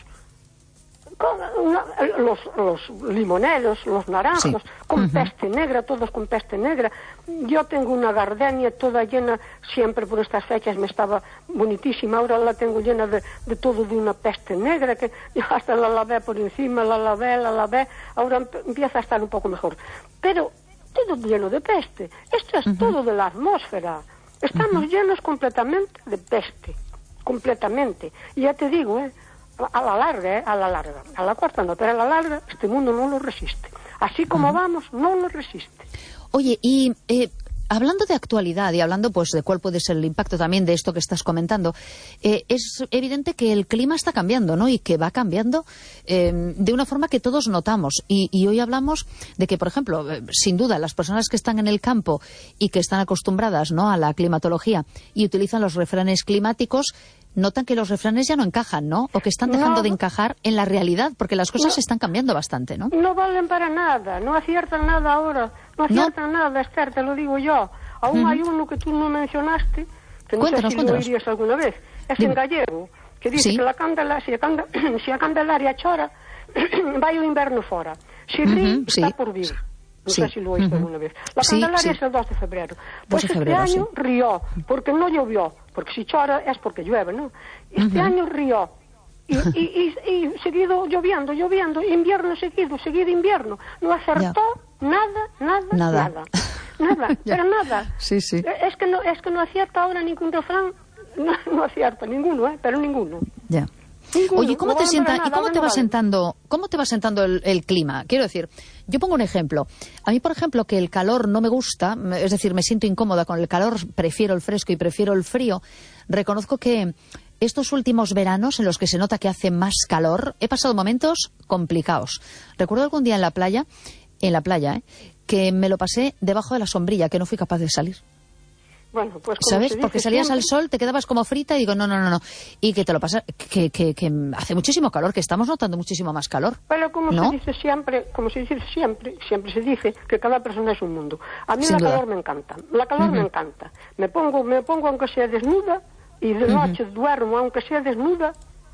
con una, los, los limoneros, los naranjos, sí. con uh-huh. peste negra, todos con peste negra. Yo tengo una gardenia toda llena, siempre por estas fechas me estaba bonitísima, ahora la tengo llena de, de todo de una peste negra, que yo hasta la lavé por encima, la lavé, la lavé, ahora empieza a estar un poco mejor. Pero todo lleno de peste, esto es uh-huh. todo de la atmósfera, estamos uh-huh. llenos completamente de peste, completamente. Y ya te digo, eh, a la larga, eh, a la larga, a la corta no, pero a la larga este mundo no lo resiste. Así como uh-huh. vamos, no lo resiste. Oye, y eh, hablando de actualidad y hablando pues de cuál puede ser el impacto también de esto que estás comentando, eh, es evidente que el clima está cambiando, ¿no? Y que va cambiando eh, de una forma que todos notamos. Y, y hoy hablamos de que, por ejemplo, eh, sin duda, las personas que están en el campo y que están acostumbradas, ¿no?, a la climatología y utilizan los refranes climáticos, notan que los refranes ya no encajan, ¿no? O que están dejando no, de encajar en la realidad, porque las cosas no, están cambiando bastante, ¿no? No valen para nada, no aciertan nada ahora, no aciertan no. nada, Esther, te lo digo yo. Aún uh-huh. hay uno que tú no mencionaste, que no cuéntanos, sé si cuéntanos. Lo oirías alguna vez, es Dime. En gallego, que dice ¿Sí? que la candela, si, a candela, si a Candelaria chora, vai o inverno fora. Si rí, uh-huh, está sí. por vir. No sí. sé si lo oíste uh-huh. alguna vez. La sí, Candelaria sí. es el dos de febrero. Pues de febrero, este año sí. rió, porque no llovió, porque si chora es porque llueve, ¿no? Este uh-huh. año rió, y, y, y, y seguido lloviendo, lloviendo, invierno seguido, seguido invierno. No acertó ya. nada, nada, nada. Nada, nada pero nada. Sí, sí. Es que no, es que no acierta ahora ningún refrán, no, no acierta ninguno, ¿eh? Pero ninguno. Ya. Ninguno. Oye, ¿cómo no te sienta, nada, ¿y cómo te va sentando, cómo te va sentando el, el clima? Quiero decir, yo pongo un ejemplo. A mí, por ejemplo, que el calor no me gusta, es decir, me siento incómoda con el calor, prefiero el fresco y prefiero el frío. Reconozco que estos últimos veranos en los que se nota que hace más calor, he pasado momentos complicados. Recuerdo algún día en la playa, en la playa, ¿eh? que me lo pasé debajo de la sombrilla, que no fui capaz de salir. Bueno, pues ¿sabes? Porque salías siempre al sol, te quedabas como frita y digo, no, no, no, no. Y que te lo pasa, que, que, que hace muchísimo calor, que estamos notando muchísimo más calor. Pero como ¿no? se dice siempre, como se dice siempre, siempre se dice que cada persona es un mundo. A mí Sin la duda. calor me encanta, la calor uh-huh. me encanta. Me pongo, me pongo aunque sea desnuda y de noche uh-huh. duermo aunque sea desnuda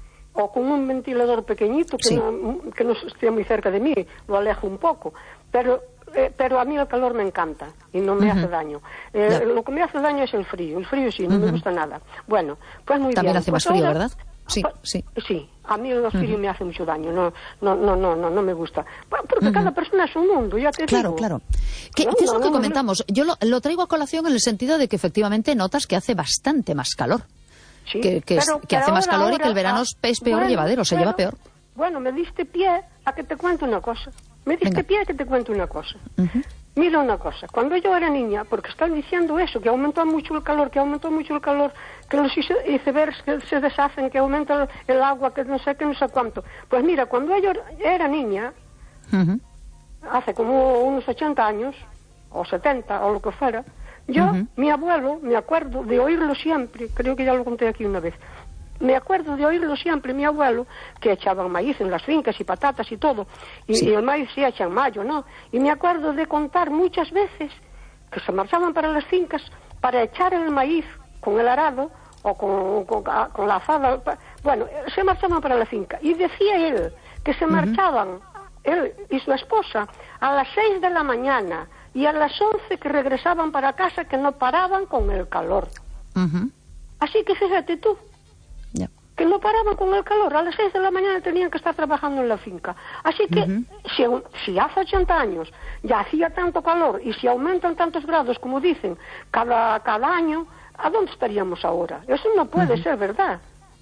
o con un ventilador pequeñito que, sí. no, que no esté muy cerca de mí, lo alejo un poco. Pero Eh, pero a mí el calor me encanta y no me uh-huh. hace daño. Eh, yeah. Lo que me hace daño es el frío. El frío sí, no uh-huh. me gusta nada. Bueno, pues muy También bien. hace más pues frío, ahora, ¿verdad? Sí, pues, sí. Sí, a mí el frío uh-huh. me hace mucho daño. No, no, no, no, no, no me gusta. Bueno, porque uh-huh. cada persona es un mundo, ya te claro, digo. Claro, claro. ¿Qué, no, ¿qué es no, lo que no, comentamos? No. Yo lo, lo traigo a colación en el sentido de que efectivamente notas que hace bastante más calor. Sí, que, que, pero, es, que pero hace ahora, más calor ahora, y que el verano ah, es peor bueno, llevadero, se bueno, lleva peor. Bueno, me diste pie a que te cuente una cosa. Me diste Venga. pie a que te cuente una cosa. Uh-huh. Mira una cosa, cuando yo era niña, porque están diciendo eso, que aumentó mucho el calor, que aumentó mucho el calor, que los icebergs que se deshacen, que aumenta el, el agua, que no sé qué, no sé cuánto. Pues mira, cuando yo era niña, uh-huh. hace como unos ochenta años, o setenta, o lo que fuera, yo, uh-huh. mi abuelo, me acuerdo de oírlo siempre, creo que ya lo conté aquí una vez, me acuerdo de oírlo siempre, mi abuelo, que echaban maíz en las fincas y patatas y todo, y, sí. y el maíz se echa en mayo, ¿no? Y me acuerdo de contar muchas veces que se marchaban para las fincas para echar el maíz con el arado o con, con, con la azada, bueno, se marchaban para la finca. Y decía él que se marchaban, uh-huh. él y su esposa, a las seis de la mañana y a las once que regresaban para casa, que no paraban con el calor. Uh-huh. Así que fíjate tú, yeah. que no paraban con el calor, a las seis de la mañana tenían que estar trabajando en la finca. Así que uh-huh. si, si hace ochenta años ya hacía tanto calor y si aumentan tantos grados, como dicen, cada, cada año, ¿a dónde estaríamos ahora? Eso no puede uh-huh. ser verdad.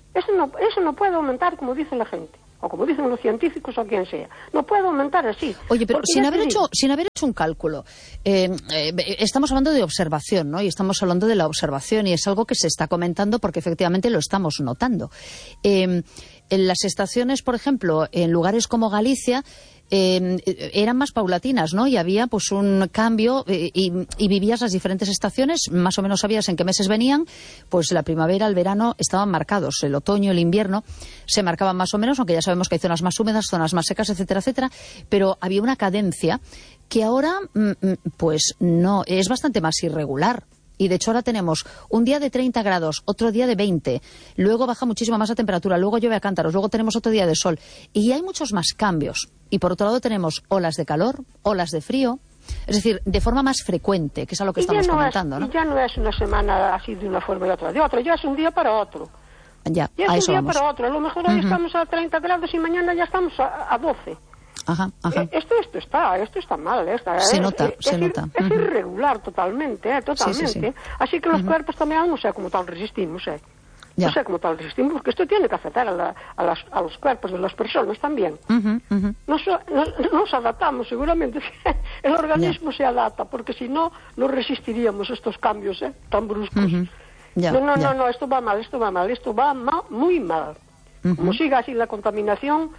Eso no, eso no puede aumentar como dice la gente, o como dicen los científicos o quien sea. No puede aumentar así. Oye, pero sin haber, hecho, sin haber hecho un cálculo, eh, eh, estamos hablando de observación, ¿no? Y estamos hablando de la observación y es algo que se está comentando porque efectivamente lo estamos notando. Eh, en las estaciones, por ejemplo, en lugares como Galicia, Eh, eran más paulatinas, ¿no? Y había pues un cambio eh, y, y vivías las diferentes estaciones, más o menos sabías en qué meses venían, pues la primavera, el verano estaban marcados, el otoño, el invierno se marcaban más o menos, aunque ya sabemos que hay zonas más húmedas, zonas más secas, etcétera, etcétera, pero había una cadencia que ahora pues no, es bastante más irregular. Y de hecho ahora tenemos un día de treinta grados, otro día de veinte, luego baja muchísimo más la temperatura, luego llueve a cántaros, luego tenemos otro día de sol. Y hay muchos más cambios. Y por otro lado tenemos olas de calor, olas de frío, es decir, de forma más frecuente, que es a lo que estamos no comentando, es, ¿no? Y ya no es una semana así de una forma y otra de otra, ya es un día para otro. Ya, ya a es eso un día vamos. para otro. A lo mejor hoy Uh-huh. estamos a treinta grados y mañana ya estamos a, a doce. Ajá, ajá. Eh, esto, esto está, esto está mal. Esta, Se es, nota, es, se es, nota. Es Uh-huh. irregular totalmente, eh, totalmente. Sí, sí, sí. Así que los Uh-huh. cuerpos también no sé cómo tal resistimos, eh. Ya. No sé cómo tal resistimos, porque esto tiene que afectar a, la, a, las, a los cuerpos de las personas también. Uh-huh, uh-huh. Nos, nos, nos adaptamos, seguramente. El organismo ya. se adapta, porque si no, no resistiríamos estos cambios eh, tan bruscos. Uh-huh. Ya, no, no, ya. no, no, esto va mal, esto va mal, esto va ma, muy mal. Uh-huh. Como siga así la contaminación,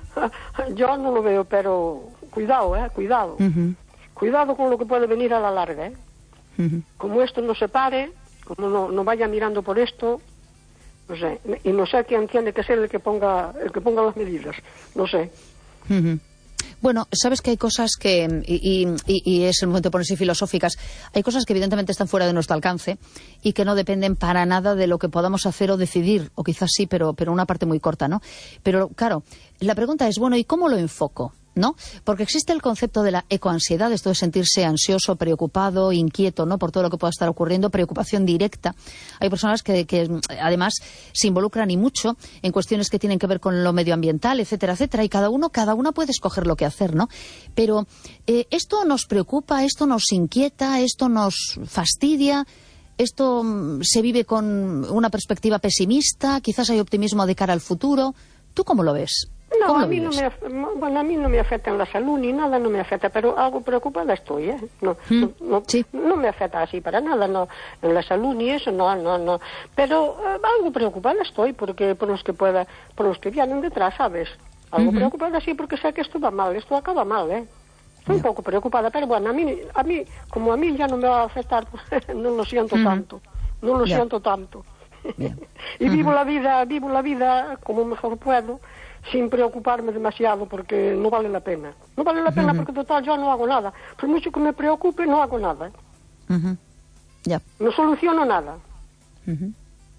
yo no lo veo, pero cuidado, eh, cuidado. Uh-huh. Cuidado con lo que puede venir a la larga, eh. Uh-huh. Como esto no se pare, como no, no vaya mirando por esto, no sé, y no sé quién tiene que ser el que ponga, el que ponga las medidas, no sé. Uh-huh. Bueno, sabes que hay cosas que, y, y, y es el momento de ponerse filosóficas, hay cosas que evidentemente están fuera de nuestro alcance y que no dependen para nada de lo que podamos hacer o decidir, o quizás sí, pero, pero una parte muy corta, ¿no? Pero claro, la pregunta es, bueno, ¿y cómo lo enfoco? ¿No? Porque existe el concepto de la ecoansiedad, esto de sentirse ansioso, preocupado, inquieto, ¿no? Por todo lo que pueda estar ocurriendo, preocupación directa. Hay personas que, que además se involucran y mucho en cuestiones que tienen que ver con lo medioambiental, etcétera, etcétera, y cada uno, cada una puede escoger lo que hacer, ¿no? Pero eh, esto nos preocupa, esto nos inquieta, esto nos fastidia, esto mm, se vive con una perspectiva pesimista, quizás hay optimismo de cara al futuro. ¿Tú cómo lo ves? No, a mí no me, bueno, a mí no me afecta en la salud ni nada, no me afecta, pero algo preocupada estoy, ¿eh? No, mm, no, no, sí. no me afecta así para nada, no, en la salud ni eso, no, no, no. Pero eh, algo preocupada estoy porque por los que pueda, por los que vienen detrás, ¿sabes? Algo uh-huh. preocupada sí porque sé que esto va mal, esto acaba mal, ¿eh? Estoy yeah. un poco preocupada, pero bueno, a mí, a mí, como a mí ya no me va a afectar, no lo siento uh-huh. tanto, no lo yeah. siento tanto. Yeah. y uh-huh. vivo la vida, vivo la vida como mejor puedo, sin preocuparme demasiado porque no vale la pena. No vale la pena uh-huh. porque total yo no hago nada. Por mucho que me preocupe, no hago nada. Uh-huh. Yeah. No soluciono nada. Uh-huh.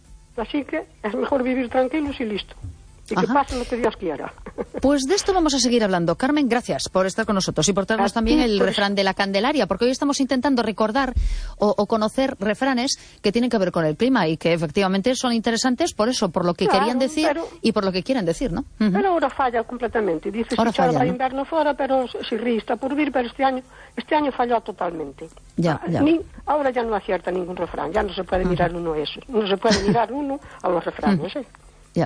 Así que es mejor vivir tranquilos y listo. Y Ajá. que pase lo que Dios quiera. Pues de esto vamos a seguir hablando. Carmen, gracias por estar con nosotros y por traernos también el pues... refrán de la Candelaria, porque hoy estamos intentando recordar o, o conocer refranes que tienen que ver con el clima y que efectivamente son interesantes por eso, por lo que claro, querían decir pero... y por lo que quieren decir, ¿no? Uh-huh. Pero ahora falla completamente. Dice ahora si falla, va ¿no? invierno fuera, pero si rista por vir, pero este año, este año falló totalmente. Ya, ya. Ni, ahora ya no acierta ningún refrán, ya no se puede mirar uh-huh. uno eso. No se puede mirar uno a los refranes, ¿eh? Ya.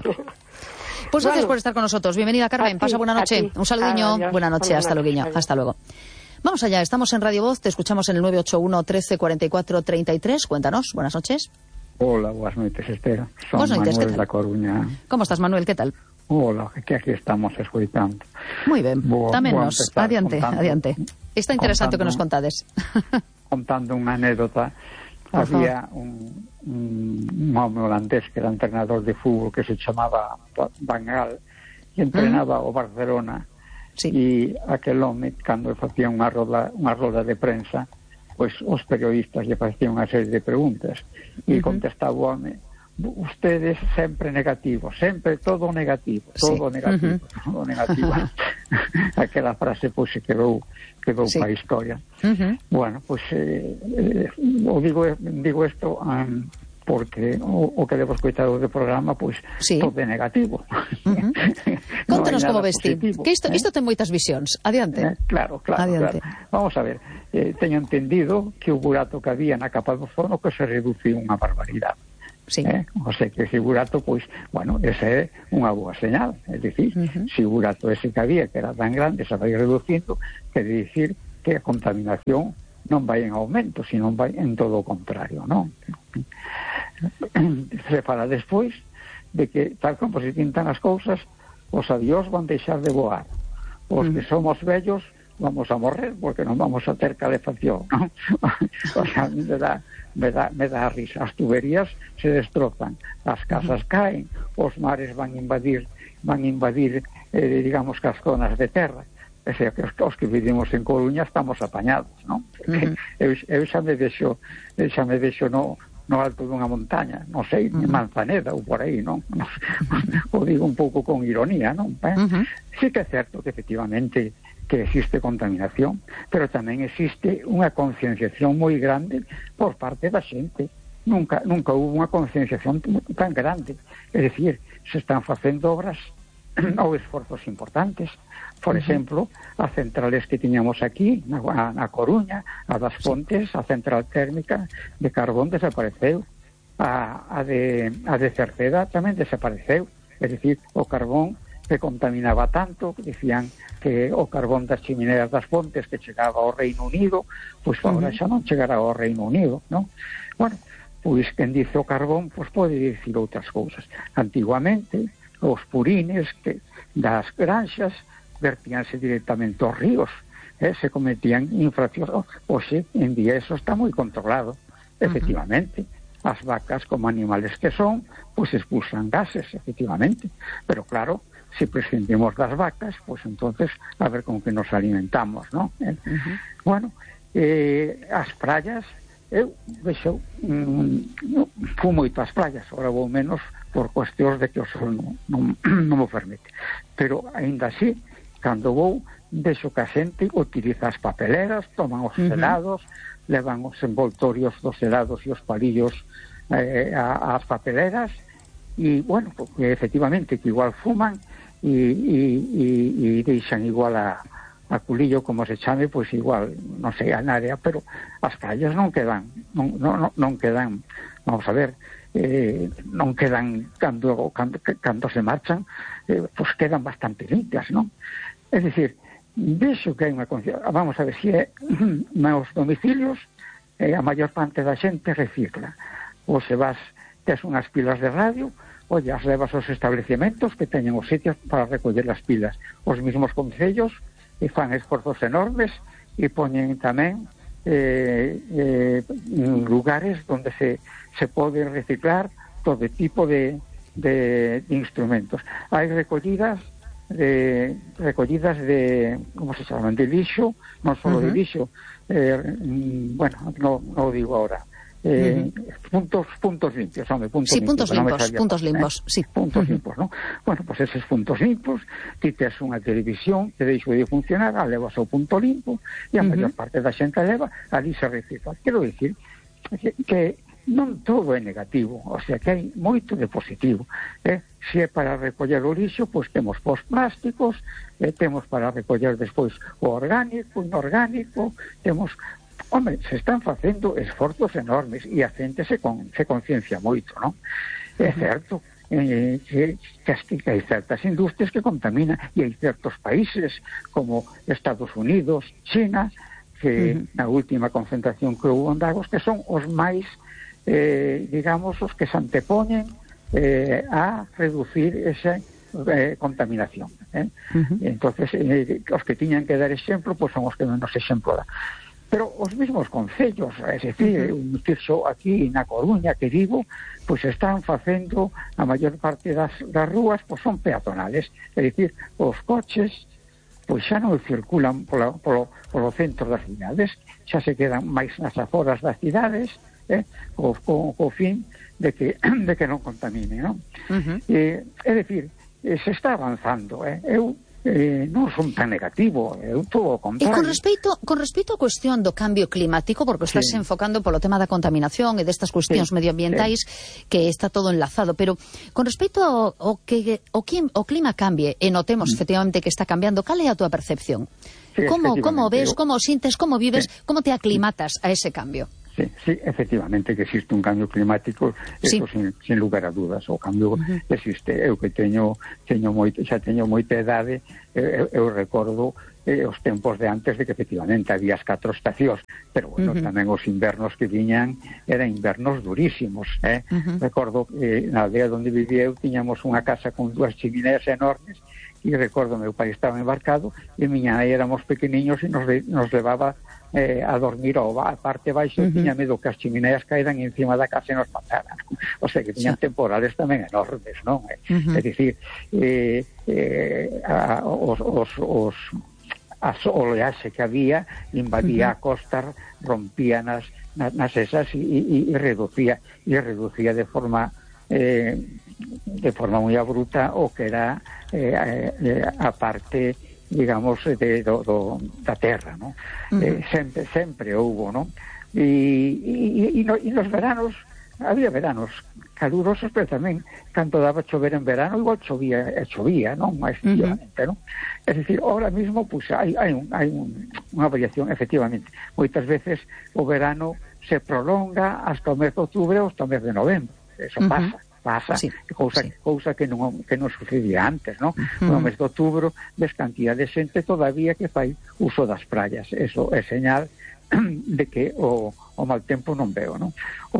Pues gracias bueno, por estar con nosotros. Bienvenida, Carmen. Pasa buena noche. Un saludiño. Adiós. Buena noche. Hasta luego. Hasta luego. Vamos allá. Estamos en Radio Voz. Te escuchamos en el nueve ocho uno, trece, cuarenta y cuatro, treinta y tres. Cuéntanos. Buenas noches. Hola, buenas noches, Esther. Son buenas noches, Manuel ¿qué tal? da Coruña. ¿Cómo estás, Manuel? ¿Qué tal? Hola, que aquí estamos escuchando. Muy bien. Bo, Dámenos. Adiante, contando, adiante. Está interesante contando, que nos contades. Contando una anécdota. Por había favor. un, un, un hombre holandés que era entrenador de fútbol que se chamaba Van Gaal e entrenaba uh-huh. o Barcelona sí. e aquel home, cando facía unha roda, unha roda de prensa, pois os periodistas lle facían unha serie de preguntas e uh-huh. contestaba o home: ustedes sempre negativos, sempre todo negativo, todo sí. negativo, uh-huh. todo negativo. Aquela frase pois se quedou quedou sí. para a historia. Uh-huh. Bueno, pois eh, eh, o digo digo isto um, porque o, o que debo escoitar do programa pois sí. todo é negativo. Uh-huh. No Contanos como vesti, positivo, que isto, eh? isto ten moitas visións. Adiante. Eh, claro, claro, Adiante. claro. Vamos a ver, eh, teño entendido que o burato que había na capa do ozono que se reduciu unha barbaridade. sí. Eh? O sea que figurato, pois, bueno, esa é unha boa señal, é dicir, uh-huh. figurato ese que había, que era tan grande, se vai reducindo, que de dicir que a contaminación non vai en aumento, sino vai en todo o contrario, non? Se fala despois de que, tal como se pintan as cousas, os avións van deixar de voar, os uh-huh. que somos vellos vamos a morrer porque non vamos a ter calefacción, ¿no? O sea, me dá, me dá, me dá risa. As tuberías se destrozan, as casas caen, os mares van invadir, van invadir, eh, digamos, que as zonas de terra. O sea, que os, os que vivimos en Coruña estamos apañados, ¿no? Porque uh-huh. eu, eu xa me vexo, xa me vexo no, no alto dunha montaña, non sei, uh-huh. Manzaneda ou por aí, non? O digo un pouco con ironía, non? Eh? Uh-huh. Sí que é certo que efectivamente que existe contaminación, pero tamén existe unha concienciación moi grande por parte da xente. Nunca nunca hubo unha concienciación tan grande. É dicir, se están facendo obras ou esforzos importantes. Por uh-huh. exemplo, as centrales que tiñamos aquí, na, na Coruña, a das Pontes, a central térmica de carbón desapareceu. A, a, de, a de Cerceda tamén desapareceu. É dicir, o carbón que contaminaba tanto, que decían que o carbón das chimineras das Pontes que chegaba ao Reino Unido, pois agora uh-huh. xa non chegará ao Reino Unido, non? Bueno, pois quen dice o carbón, pois pode dicir outras cousas. Antiguamente, os purines que das granxas vertíanse directamente aos ríos, eh, se cometían infraccións. Oxe, en día eso está moi controlado, efectivamente. Uh-huh. As vacas, como animales que son, pois expulsan gases, efectivamente. Pero claro, si prescindimos das vacas, pois entonces a ver con que nos alimentamos, non? Eh? Uh-huh. Bueno, eh, as praias, eu vexo, mm, fui moito ás praias, agora vou menos por cuestións de que o sol non, non, non me permite. Pero, aínda así, cando vou, vexo que a xente utiliza as papeleras, toman os uh-huh. helados, levan os envoltorios dos helados e os palillos eh, ás papeleras, e, bueno, porque efectivamente que igual fuman, e, e, e, e deixan igual a, a culillo, como se chame, pois igual, non sei, a área, pero as praias non quedan, non, non, non quedan, vamos a ver, eh, non quedan, cando, cando, cando se marchan, eh, pois quedan bastante limpias, non? É dicir, vexo que hai unha conciencia, vamos a ver, se é nos domicilios, eh, a maior parte da xente recicla, ou se vas, tes unhas pilas de radio, oye, as levas aos establecementos que teñen os sitios para recoller as pilas. Os mismos concellos e fan esforzos enormes e poñen tamén eh, eh, lugares onde se, se pode reciclar todo tipo de, de, de instrumentos. Hai recollidas de recollidas de, como se chaman, de lixo, non só uh-huh. de lixo, eh, bueno, non no digo ahora. Eh, uh-huh. puntos puntos limpios, hombre, puntos sí, limpios, puntos limpos, no puntos limpos, eh? sí. Puntos uh-huh. limpos, ¿no? Bueno, pues esos puntos limpos, ti tes unha televisión que deixo de funcionar, a levas ao punto limpo, e a uh-huh. maior parte da xente leva, ali se recicla. Quero dicir que, que non todo é negativo, o sea, que hai moito de positivo, eh? Se é para recoller o lixo, pois temos pos plásticos, eh, temos para recoller despois o orgánico, o inorgánico, temos... Hombre, se están facendo esforzos enormes e a xente se, con, se conciencia moito, non? É certo eh, que, que hai certas industrias que contaminan e hai certos países como Estados Unidos, China, que uh-huh. na última concentración que houve en Davos, que son os máis, eh, digamos, os que se antepoñen eh, a reducir esa eh, contaminación. Eh? Uh-huh. Entonces, eh, os que tiñan que dar exemplo, pois son os que menos exemplo dan. Pero os mesmos concellos, é dicir, uh-huh. fixo aquí na Coruña que vivo, pois están facendo a maior parte das, das rúas, pois son peatonales, é dicir, os coches pois xa non circulan polo, polo, polo centro das cidades, xa se quedan máis nas aforas das cidades, eh, co, co, co fin de que, de que non contamine, non? Uh-huh. Eh, é dicir, se está avanzando, eh? eu Eh, non son tan negativo, é eh, todo o contrario. E con respecto, con respecto á cuestión do cambio climático, porque estás sí. enfocando polo tema da contaminación e destas cuestións sí. medioambientais, sí. que está todo enlazado, pero con respecto ao, ao que o, o clima cambie, e notemos mm. efectivamente que está cambiando, cal é a túa percepción? Sí, como, como ves, como sintes, como vives, sí. como te aclimatas a ese cambio? Sí, sí, efectivamente que existe un cambio climático, sí. eso sin, sin lugar a dudas, o cambio uh-huh. existe. Eu que teño, teño moito, xa teño moita idade, eu, eu recordo eh, os tempos de antes de que efectivamente había as catro estacións, pero bueno, uh-huh. tamén os invernos que viñan eran invernos durísimos, eh? Uh-huh. Recordo que eh, na aldea onde vivía eu tiñamos unha casa con dúas chimineas enormes, e recordo meu pai estaba embarcado e miña nai éramos pequeniños e nos, nos levaba eh, a dormir ao a parte baixo, uh-huh. tiña medo que as chimineas caeran encima da casa e nos mataran. O sea que tiñan sí. temporales tamén enormes, non? Uh-huh. É dicir, eh, eh, a, os, os, os as oleaxe que había invadía uh-huh. a costa, rompía nas, nas, nas esas e, e, e reducía e reducía de forma eh, de forma moi abrupta o que era eh, eh, a parte, digamos, de, do, do, da terra, ¿no? Uh-huh. Eh, sempre, sempre houbo, ¿no? E, e, e, no, e nos veranos, había veranos calurosos, pero tamén, cando daba chover en verano, igual chovía, e chovía, non? Efectivamente, uh-huh. non? É dicir, ahora mismo, pues, hai, hai, un, hai un, unha variación, efectivamente. Moitas veces o verano se prolonga hasta o mes de outubro ou hasta o mes de novembro. Eso uh-huh. pasa. pasa, sí, cousa, sí. cousa que non, que non sucedía antes, non? Uh-huh. No mes de outubro, ves cantidad de xente todavía que fai uso das praias. Eso é señal de que o, o mal tempo non veo, non?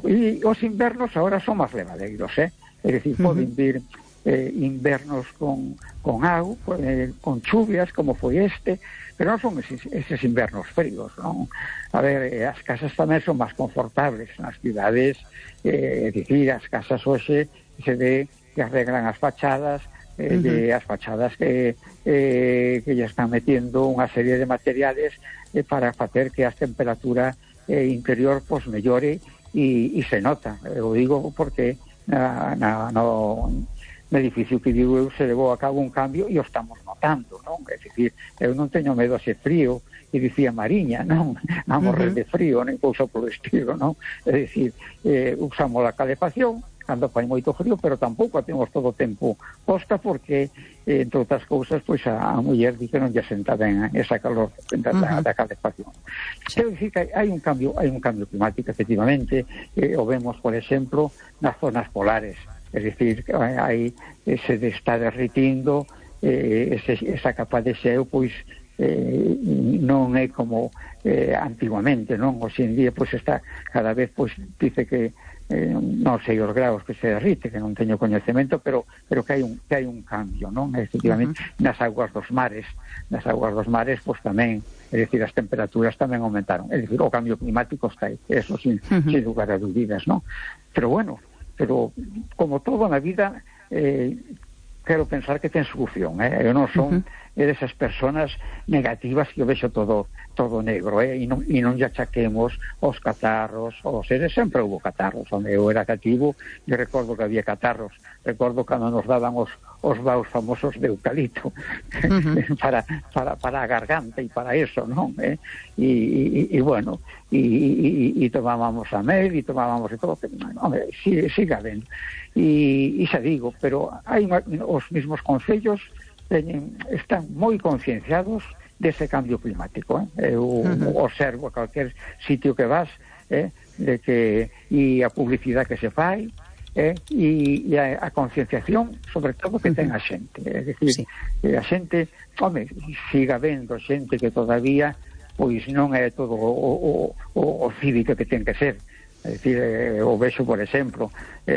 E os invernos agora son máis levadeiros, eh? É dicir, uh-huh. poden vir eh, invernos con, con auga, eh, con chuvias, como foi este, pero non son eses, eses invernos fríos, non? A ver, eh, as casas tamén son máis confortables nas cidades, eh, é dicir, as casas hoxe se ve que arreglan as fachadas, eh, uh-huh. de as fachadas que eh, que ya están metiendo unha serie de materiales eh, para facer que a temperatura eh, interior pues mellore e, e se nota. Eu digo porque na, na, no, no edificio que digo eu se levou a cabo un cambio e o estamos notando, non? É dicir, eu non teño medo a ser frío, e dicía Mariña, non? A morrer uh-huh. de frío, nem cousa polo estilo, non? É dicir, eh, usamos a calefacción cando fai moito frío, pero tampouco a temos todo o tempo posta porque, eh, entre outras cousas, pois a, a muller di que non lle senta ben esa calor da, uh-huh. da calefacción. Sí. Quero dicir que hai un cambio, hai un cambio climático, efectivamente, eh, o vemos, por exemplo, nas zonas polares, é dicir, hai ese de está derritindo, eh, ese, esa capa de xeo, pois, eh, non é como eh, antiguamente, non? Hoxe en día, pois, está cada vez, pois, dice que eh, non sei os graus que se derrite, que non teño coñecemento, pero pero que hai un que hai un cambio, non? Efectivamente, uh-huh. nas aguas dos mares, nas aguas dos mares, pois tamén, é dicir, as temperaturas tamén aumentaron. É dicir, o cambio climático está aí, eso sin, uh-huh. sin lugar a dúbidas, non? Pero bueno, pero como todo na vida, eh, quero pensar que ten solución, eh? Eu non son uh-huh. é desas personas negativas que eu vexo todo todo negro, eh? E non, e non lle achaquemos os catarros, os seres, sempre houve catarros, onde eu era cativo, e recordo que había catarros, recordo cando nos daban os, os baus famosos de eucalipto, uh-huh. para, para, para a garganta e para eso, non? Eh? E, e, e bueno, e, e, e tomábamos a mel, e tomábamos e todo, hombre, sigue, sigue habendo. E, e xa digo, pero hai os mismos concellos teñen, están moi concienciados dese cambio climático, eh? Eu uh-huh. observo a calquer sitio que vas, eh? de que e a publicidade que se fai, eh? e, e a, a concienciación, sobre todo, que uh-huh. ten a xente, é dicir, sí. a xente, home, siga vendo xente que todavía pois non é todo o, o, o cívico que ten que ser. É dicir, eh, o vexo, por exemplo,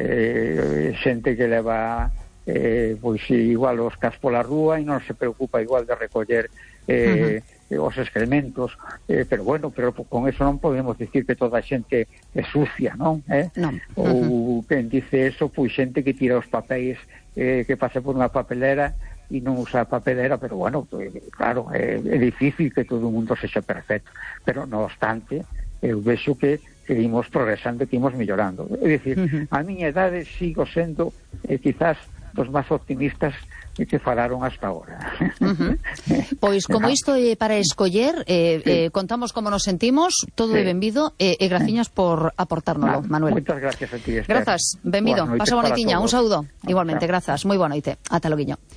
eh, xente que leva eh, pois igual os cas pola rúa e non se preocupa igual de recoller eh, uh-huh. os excrementos, eh, pero bueno, pero con eso non podemos dicir que toda a xente é sucia, non? Eh? Non. Uh-huh. Ou quen dice eso, pois xente que tira os papéis eh, que pasa por unha papelera e non usa a papelera, pero bueno, claro, é, é difícil que todo o mundo sexa perfecto, pero non obstante, eu vexo que que imos progresando, que imos mellorando. É dicir, uh-huh. a miña idade sigo sendo eh, quizás dos máis optimistas que falaron hasta ahora. Uh-huh. Pois como isto é para escoller, eh, sí. eh, contamos como nos sentimos, todo sí. é benvido, e eh, eh, graciñas por aportárnoslo, nah, Manuel. Moitas gracias a ti, Esther. Grazas, benvido, pasa bonitiña, un saúdo. Igualmente, grazas, moi boa noite. Ata loguiño.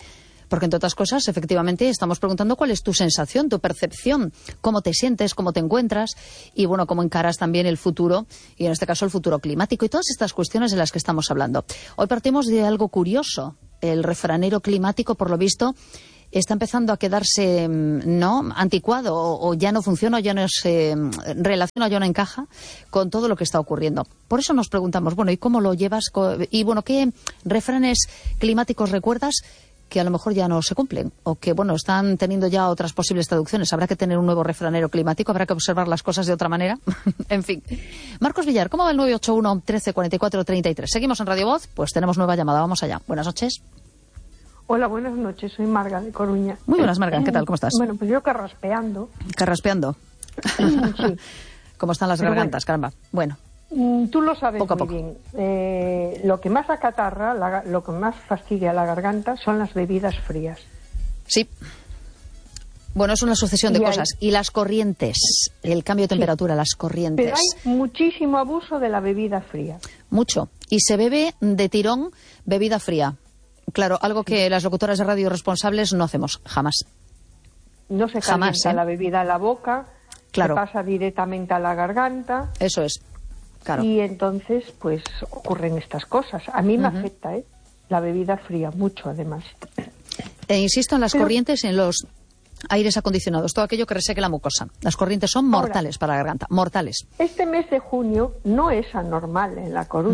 Porque, entre otras cosas, efectivamente, estamos preguntando cuál es tu sensación, tu percepción, cómo te sientes, cómo te encuentras y, bueno, cómo encaras también el futuro, y en este caso el futuro climático y todas estas cuestiones de las que estamos hablando. Hoy partimos de algo curioso. El refranero climático, por lo visto, está empezando a quedarse, ¿no?, anticuado, o, o ya no funciona, o ya no se relaciona, ya no encaja con todo lo que está ocurriendo. Por eso nos preguntamos, bueno, ¿y cómo lo llevas? Y, bueno, ¿qué refranes climáticos recuerdas que a lo mejor ya no se cumplen? O que, bueno, están teniendo ya otras posibles traducciones. ¿Habrá que tener un nuevo refranero climático? ¿Habrá que observar las cosas de otra manera? En fin. Marcos Villar, ¿cómo va el nueve ocho uno, trece, cuarenta y cuatro, treinta y tres? ¿Seguimos en Radio Voz? Pues tenemos nueva llamada. Vamos allá. Buenas noches. Hola, buenas noches, soy Marga de Coruña. Muy buenas, Marga, ¿qué tal? ¿Cómo estás? Bueno, pues yo carraspeando. ¿Carraspeando? Sí. ¿Cómo están las Pero gargantas, bueno, caramba? Bueno. Tú lo sabes poco a muy poco. bien. Eh, lo que más acatarra, la, lo que más fastidia la garganta son las bebidas frías. Sí. Bueno, es una sucesión de Y hay- cosas. Y las corrientes, el cambio de temperatura, las corrientes. Pero hay muchísimo abuso de la bebida fría. Mucho. Y se bebe de tirón bebida fría. Claro, algo que las locutoras de radio responsables no hacemos, jamás. No se Jamás, calienta ¿eh? la bebida a la boca, Claro. se pasa directamente a la garganta. Eso es. Claro. Y entonces, pues, ocurren estas cosas. A mí me afecta, ¿eh? La bebida fría, mucho además. E insisto en las Pero- corrientes y en los aires acondicionados, todo aquello que reseque la mucosa. Las corrientes son Ahora- mortales para la garganta, mortales. Este mes de junio no es anormal en La Coruña.